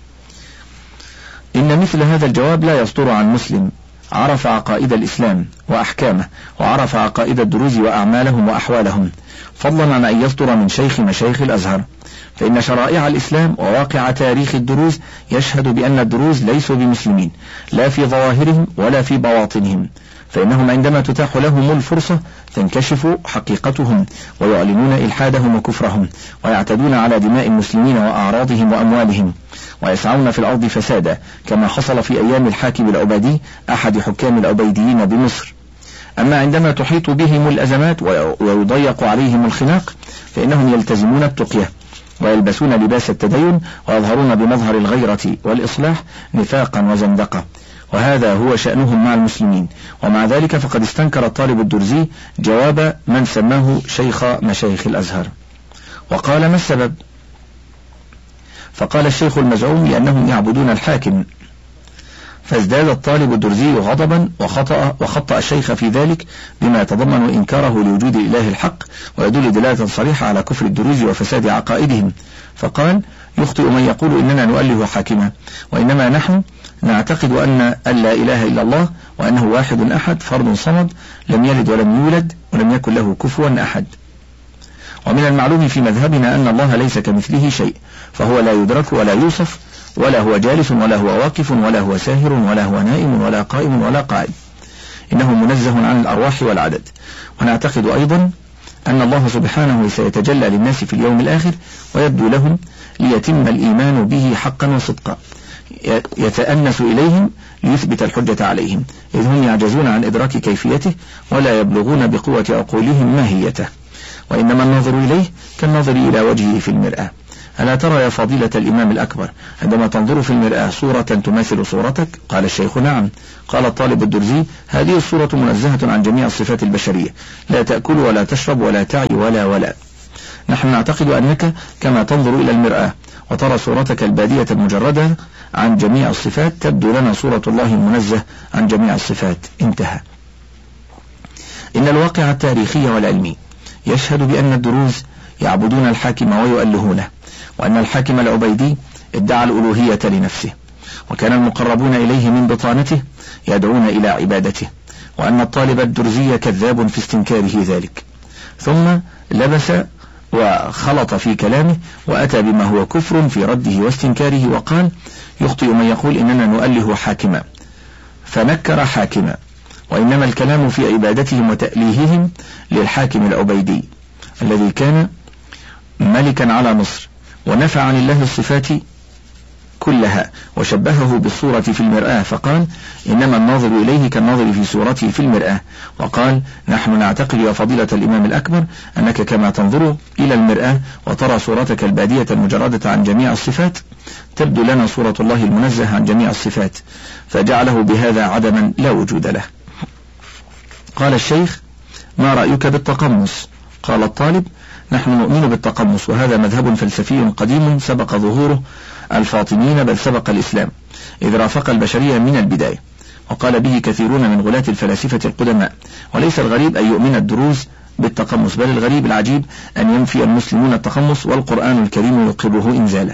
إن مثل هذا الجواب لا يصدر عن مسلم عرف عقائد الإسلام وأحكامه، وعرف عقائد الدروز وأعمالهم وأحوالهم، فضلا عن أن يصدر من شيخ مشايخ الأزهر، فإن شرائع الإسلام وواقع تاريخ الدروز يشهد بأن الدروز ليسوا بمسلمين لا في ظواهرهم ولا في بواطنهم، فإنهم عندما تتاح لهم الفرصة تنكشف حقيقتهم، ويعلنون إلحادهم وكفرهم، ويعتدون على دماء المسلمين وأعراضهم وأموالهم، ويسعون في الأرض فسادا، كما حصل في أيام الحاكم العبيدي أحد حكام العبيديين بمصر. أما عندما تحيط بهم الأزمات ويضيق عليهم الخناق فإنهم يلتزمون التقية ويلبسون لباس التدين، ويظهرون بمظهر الغيرة والإصلاح نفاقا وزندقة، وهذا هو شأنهم مع المسلمين. ومع ذلك فقد استنكر الطالب الدرزي جواب من سماه شيخ مشايخ الأزهر، وقال: ما السبب؟ فقال الشيخ المزعوم: لأنهم يعبدون الحاكم. فازداد الطالب الدرزي غضبا وخطأ الشيخ في ذلك بما يتضمن إنكاره لوجود الإله الحق، ويدل دلالة صريحة على كفر الدروز وفساد عقائدهم. فقال: يخطئ من يقول إننا نؤله حاكما، وإنما نحن نعتقد أن لا إله إلا الله، وأنه واحد أحد فرد صمد لم يلد ولم يولد ولم يكن له كفوا أحد. ومن المعلوم في مذهبنا أن الله ليس كمثله شيء، فهو لا يدرك ولا يوصف، ولا هو جالس ولا هو واقف ولا هو ساهر ولا هو نائم ولا قائم ولا قاعد، إنه منزه عن الأرواح والعدد. ونعتقد أيضا أن الله سبحانه سيتجلى للناس في اليوم الآخر ويبدو لهم ليتم الإيمان به حقا وصدقا، يتأنس إليهم ليثبت الحجة عليهم، إذ هم يعجزون عن إدراك كيفيته ولا يبلغون بقوة عقولهم ماهيته، وإنما النظر إليه كالنظر إلى وجهه في المرآة. ألا ترى يا فضيلة الإمام الأكبر عندما تنظر في المرآة صورة تماثل صورتك؟ قال الشيخ: نعم. قال الطالب الدرزي: هذه الصورة منزهة عن جميع الصفات البشرية، لا تأكل ولا تشرب ولا تعي ولا. نحن نعتقد أنك كما تنظر إلى المرآة وترى صورتك البادية المجردة عن جميع الصفات، تبدو لنا صورة الله المنزه عن جميع الصفات. انتهى. إن الواقع التاريخي والعلمي يشهد بأن الدروز يعبدون الحاكم ويؤلهونه، وأن الحاكم العبيدي ادعى الألوهية لنفسه، وكان المقربون إليه من بطانته يدعون إلى عبادته، وأن الطالب الدرزي كذاب في استنكاره ذلك. ثم لبس وخلط في كلامه وأتى بما هو كفر في رده واستنكاره، وقال: يخطئ من يقول إننا نؤله حاكما، فنكر حاكما، وإنما الكلام في عبادتهم وتأليههم للحاكم العبيدي الذي كان ملكا على مصر، ونفى عن الله الصفات كلها، وشبهه بالصورة في المرآة، فقال: إنما الناظر إليه كالناظر في صورته في المرآة. وقال: نحن نعتقد يا فضيلة الإمام الأكبر أنك كما تنظر إلى المرآة وترى صورتك البادية المجردة عن جميع الصفات، تبدو لنا صورة الله المنزه عن جميع الصفات، فجعله بهذا عدما لا وجود له. قال الشيخ: ما رأيك بالتقمص؟ قال الطالب: نحن نؤمن بالتقمص، وهذا مذهب فلسفي قديم سبق ظهوره الفاطميين بل سبق الإسلام، إذ رافق البشرية من البداية، وقال به كثيرون من غلاة الفلاسفة القدماء. وليس الغريب أن يؤمن الدروز بالتقمص، بل الغريب العجيب أن ينفي المسلمون التقمص والقرآن الكريم يقره إنزالا.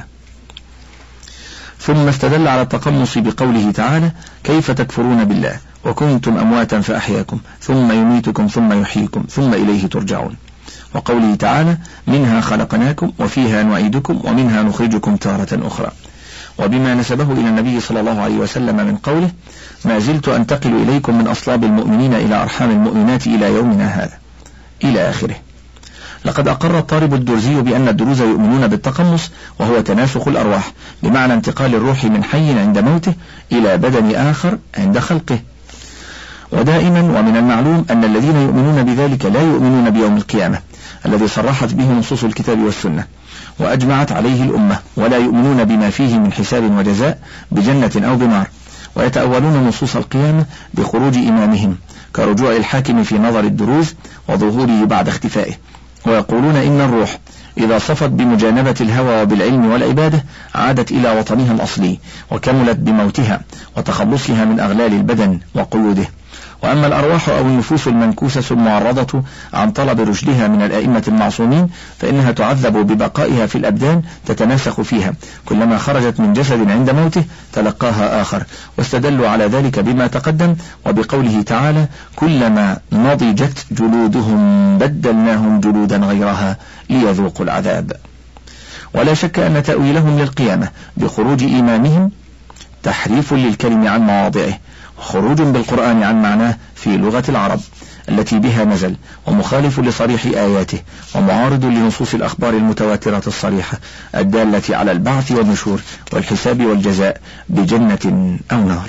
ثم استدل على التقمص بقوله تعالى: كيف تكفرون بالله وكنتم أمواتا فأحياكم ثم يميتكم ثم يحييكم ثم إليه ترجعون، وقوله تعالى: منها خلقناكم وفيها نعيدكم ومنها نخرجكم تارة أخرى، وبما نسبه إلى النبي صلى الله عليه وسلم من قوله: ما زلت أنتقل إليكم من أصلاب المؤمنين إلى أرحام المؤمنات إلى يومنا هذا، إلى آخره. لقد أقر الطالب الدرزي بأن الدروز يؤمنون بالتقمص، وهو تناسخ الأرواح، بمعنى انتقال الروح من حي عند موته إلى بدن آخر عند خلقه. ودائما ومن المعلوم أن الذين يؤمنون بذلك لا يؤمنون بيوم القيامة الذي صرحت به نصوص الكتاب والسنة وأجمعت عليه الأمة، ولا يؤمنون بما فيه من حساب وجزاء بجنة أو بنار، ويتأولون نصوص القيامة بخروج إمامهم كرجوع الحاكم في نظر الدروز وظهوره بعد اختفائه، ويقولون إن الروح إذا صفت بمجانبة الهوى وبالعلم والعبادة عادت إلى وطنها الأصلي، وكملت بموتها وتخلصها من أغلال البدن وقيوده. وأما الأرواح أو النفوس المنكوسة المعرضة عن طلب رشدها من الأئمة المعصومين فإنها تعذب ببقائها في الأبدان تتناسخ فيها، كلما خرجت من جسد عند موته تلقاها آخر، واستدلوا على ذلك بما تقدم وبقوله تعالى: كلما نضجت جلودهم بدلناهم جلودا غيرها ليذوقوا العذاب. ولا شك أن تأويلهم للقيامة بخروج إمامهم تحريف للكلم عن مواضعه، وخروج بالقرآن عن معناه في لغة العرب التي بها نزل، ومخالف لصريح آياته، ومعارض لنصوص الأخبار المتواترة الصريحة الدالة على البعث والنشور والحساب والجزاء بجنة أو نار.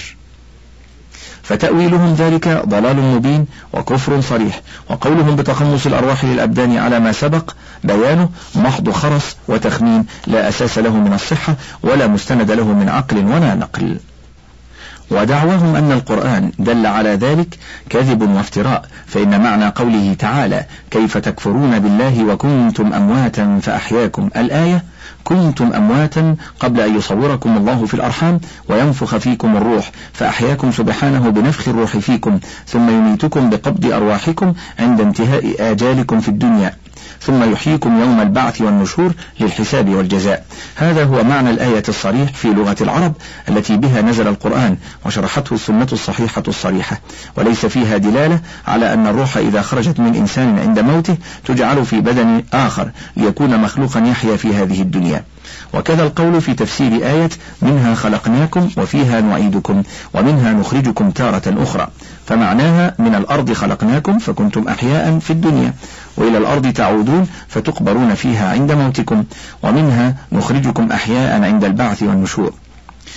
فتأويلهم ذلك ضلال مبين وكفر صريح، وقولهم بتخمص الأرواح للأبدان على ما سبق بيانه محض خرس وتخمين لا أساس له من الصحة ولا مستند له من عقل ولا نقل. ودعواهم أن القرآن دل على ذلك كذب وافتراء، فإن معنى قوله تعالى: كيف تكفرون بالله وكنتم أمواتا فأحياكم، الآية: كنتم أمواتا قبل أن يصوركم الله في الأرحام وينفخ فيكم الروح فأحياكم سبحانه بنفخ الروح فيكم، ثم يميتكم بقبض أرواحكم عند انتهاء آجالكم في الدنيا، ثم يحييكم يوم البعث والنشور للحساب والجزاء. هذا هو معنى الآية الصريح في لغة العرب التي بها نزل القرآن وشرحته السنة الصحيحة الصريحة، وليس فيها دلالة على أن الروح إذا خرجت من إنسان عند موته تجعل في بدن آخر ليكون مخلوقا يحيا في هذه الدنيا. وكذا القول في تفسير آية: منها خلقناكم وفيها نعيدكم ومنها نخرجكم تارة أخرى، فمعناها: من الأرض خلقناكم فكنتم أحياء في الدنيا، وإلى الأرض تعودون فتقبرون فيها عند موتكم، ومنها نخرجكم أحياء عند البعث والنشور.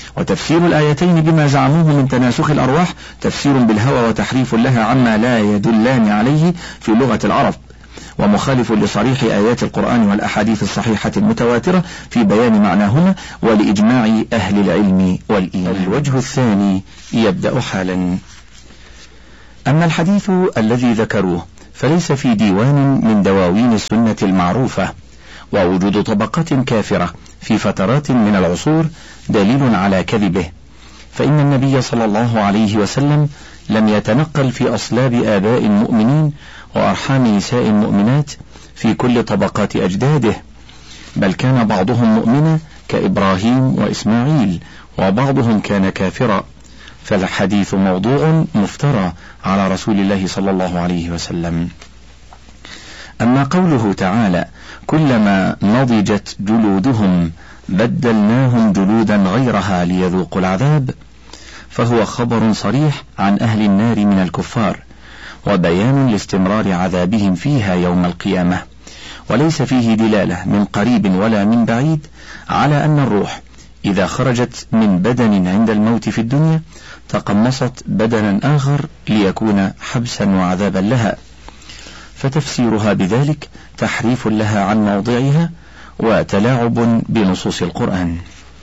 وتفسير الآيتين بما زعموه من تناسخ الأرواح تفسير بالهوى وتحريف لها عما لا يدلان عليه في لغة العرب، ومخالف لصريح آيات القرآن والأحاديث الصحيحة المتواترة في بيان معناهما ولإجماع أهل العلم والإيمان. الوجه الثاني يبدأ حالا. أما الحديث الذي ذكروه فليس في ديوان من دواوين السنة المعروفة، ووجود طبقات كافرة في فترات من العصور دليل على كذبه، فإن النبي صلى الله عليه وسلم لم يتنقل في أصلاب آباء المؤمنين وأرحام نساء المؤمنات في كل طبقات أجداده، بل كان بعضهم مؤمنا كإبراهيم وإسماعيل، وبعضهم كان كافرا، فالحديث موضوع مفترى على رسول الله صلى الله عليه وسلم. أما قوله تعالى كلما نضجت جلودهم بدلناهم جلودا غيرها ليذوقوا العذاب، فهو خبر صريح عن أهل النار من الكفار، وبيان لاستمرار عذابهم فيها يوم القيامة، وليس فيه دلالة من قريب ولا من بعيد على أن الروح إذا خرجت من بدن عند الموت في الدنيا تقمصت بدنا آخر ليكون حبسا وعذابا لها، فتفسيرها بذلك تحريف لها عن موضعها وتلاعب بنصوص القرآن.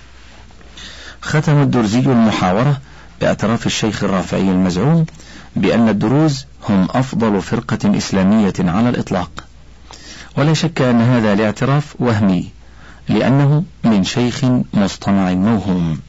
ختم الدرزي المحاورة باعتراف الشيخ الرافعي المزعوم بأن الدروز هم أفضل فرقة إسلامية على الإطلاق، ولا شك أن هذا الاعتراف وهمي لأنه من شيخ مصطنع موهوم.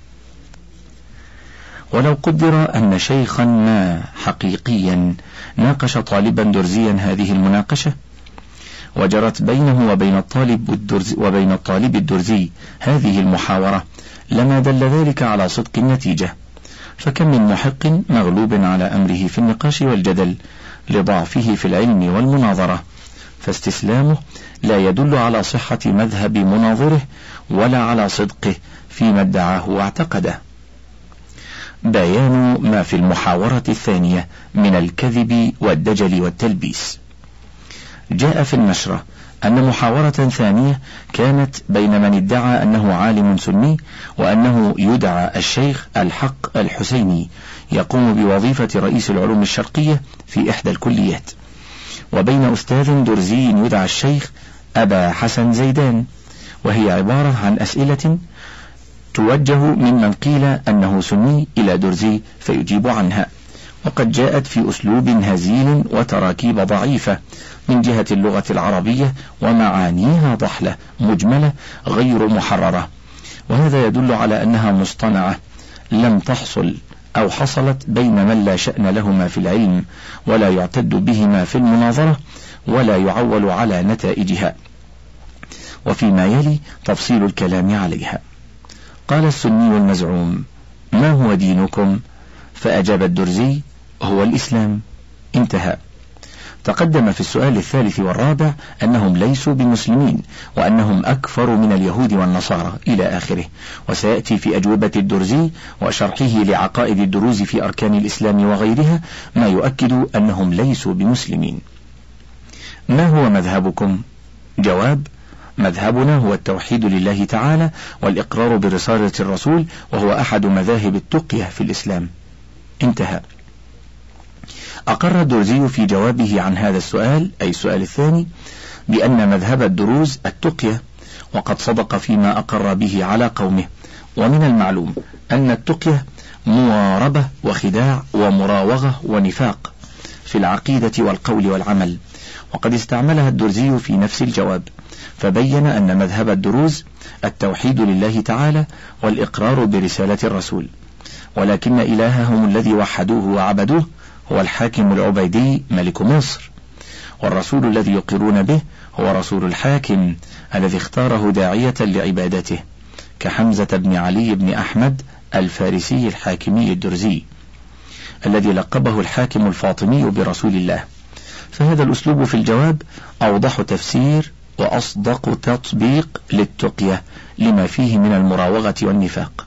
ولو قدر أن شيخا ما حقيقيا ناقش طالبا درزيا هذه المناقشة وجرت بينه وبين الطالب الدرزي هذه المحاورة لما دل ذلك على صدق النتيجة، فكم من محق مغلوب على أمره في النقاش والجدل لضعفه في العلم والمناظرة، فاستسلامه لا يدل على صحة مذهب مناظره ولا على صدقه فيما ادعاه واعتقده. بيان ما في المحاورة الثانية من الكذب والدجل والتلبيس. جاء في النشرة أن محاورة ثانية كانت بين من ادعى أنه عالم سني وأنه يدعى الشيخ الحق الحسيني يقوم بوظيفة رئيس العلوم الشرقية في إحدى الكليات، وبين أستاذ درزي يدعى الشيخ أبا حسن زيدان، وهي عبارة عن أسئلة توجه ممن قيل أنه سني إلى درزي فيجيب عنها، وقد جاءت في أسلوب هزيل وتراكيب ضعيفة من جهة اللغة العربية ومعانيها ضحلة مجملة غير محررة، وهذا يدل على أنها مصطنعة لم تحصل أو حصلت بين من لا شأن لهما في العلم ولا يعتد بهما في المناظرة ولا يعول على نتائجها. وفيما يلي تفصيل الكلام عليها. قال السني المزعوم: ما هو دينكم؟ فأجاب الدرزي: هو الإسلام. انتهى. تقدم في السؤال الثالث والرابع أنهم ليسوا بمسلمين وأنهم أكفر من اليهود والنصارى إلى آخره، وسيأتي في أجوبة الدرزي وشرحه لعقائد الدروز في أركان الإسلام وغيرها ما يؤكد أنهم ليسوا بمسلمين. ما هو مذهبكم؟ جواب: مذهبنا هو التوحيد لله تعالى والإقرار برسالة الرسول، وهو أحد مذاهب التقية في الإسلام. انتهى. أقر الدرزي في جوابه عن هذا السؤال، أي السؤال الثاني، بأن مذهب الدروز التقية، وقد صدق فيما أقر به على قومه. ومن المعلوم أن التقية مواربة وخداع ومراوغة ونفاق في العقيدة والقول والعمل، وقد استعملها الدرزي في نفس الجواب، فبين أن مذهب الدروز التوحيد لله تعالى والإقرار برسالة الرسول، ولكن إلههم الذي وحدوه وعبدوه هو الحاكم العبيدي ملك مصر، والرسول الذي يقرون به هو رسول الحاكم الذي اختاره داعية لعبادته، كحمزة بن علي بن أحمد الفارسي الحاكمي الدرزي الذي لقبه الحاكم الفاطمي برسول الله. فهذا الأسلوب في الجواب أوضح تفسير وأصدق تطبيق للتقية لما فيه من المراوغة والنفاق.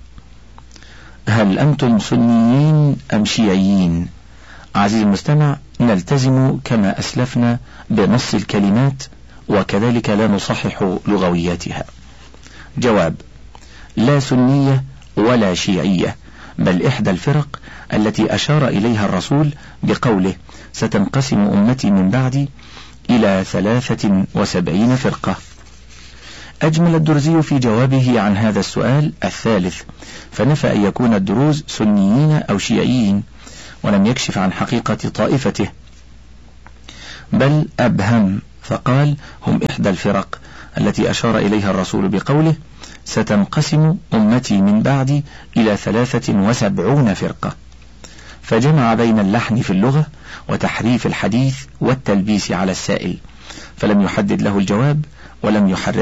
هل أنتم سنيين أم شيعيين؟ عزيزي المستمع، نلتزم كما أسلفنا بنص الكلمات وكذلك لا نصحح لغوياتها. جواب: لا سنية ولا شيعية، بل إحدى الفرق التي أشار إليها الرسول بقوله: ستنقسم أمتي من بعدي إلى 73 فرقة. أجمل الدرزي في جوابه عن هذا السؤال الثالث، فنفى أن يكون الدروز سنيين أو شيعيين، ولم يكشف عن حقيقة طائفته، بل أبهم فقال: هم إحدى الفرق التي أشار إليها الرسول بقوله: ستنقسم أمتي من بعدي إلى 73 فرقة، فجمع بين اللحن في اللغة وتحريف الحديث والتلبيس على السائل، فلم يحدد له الجواب ولم يحرر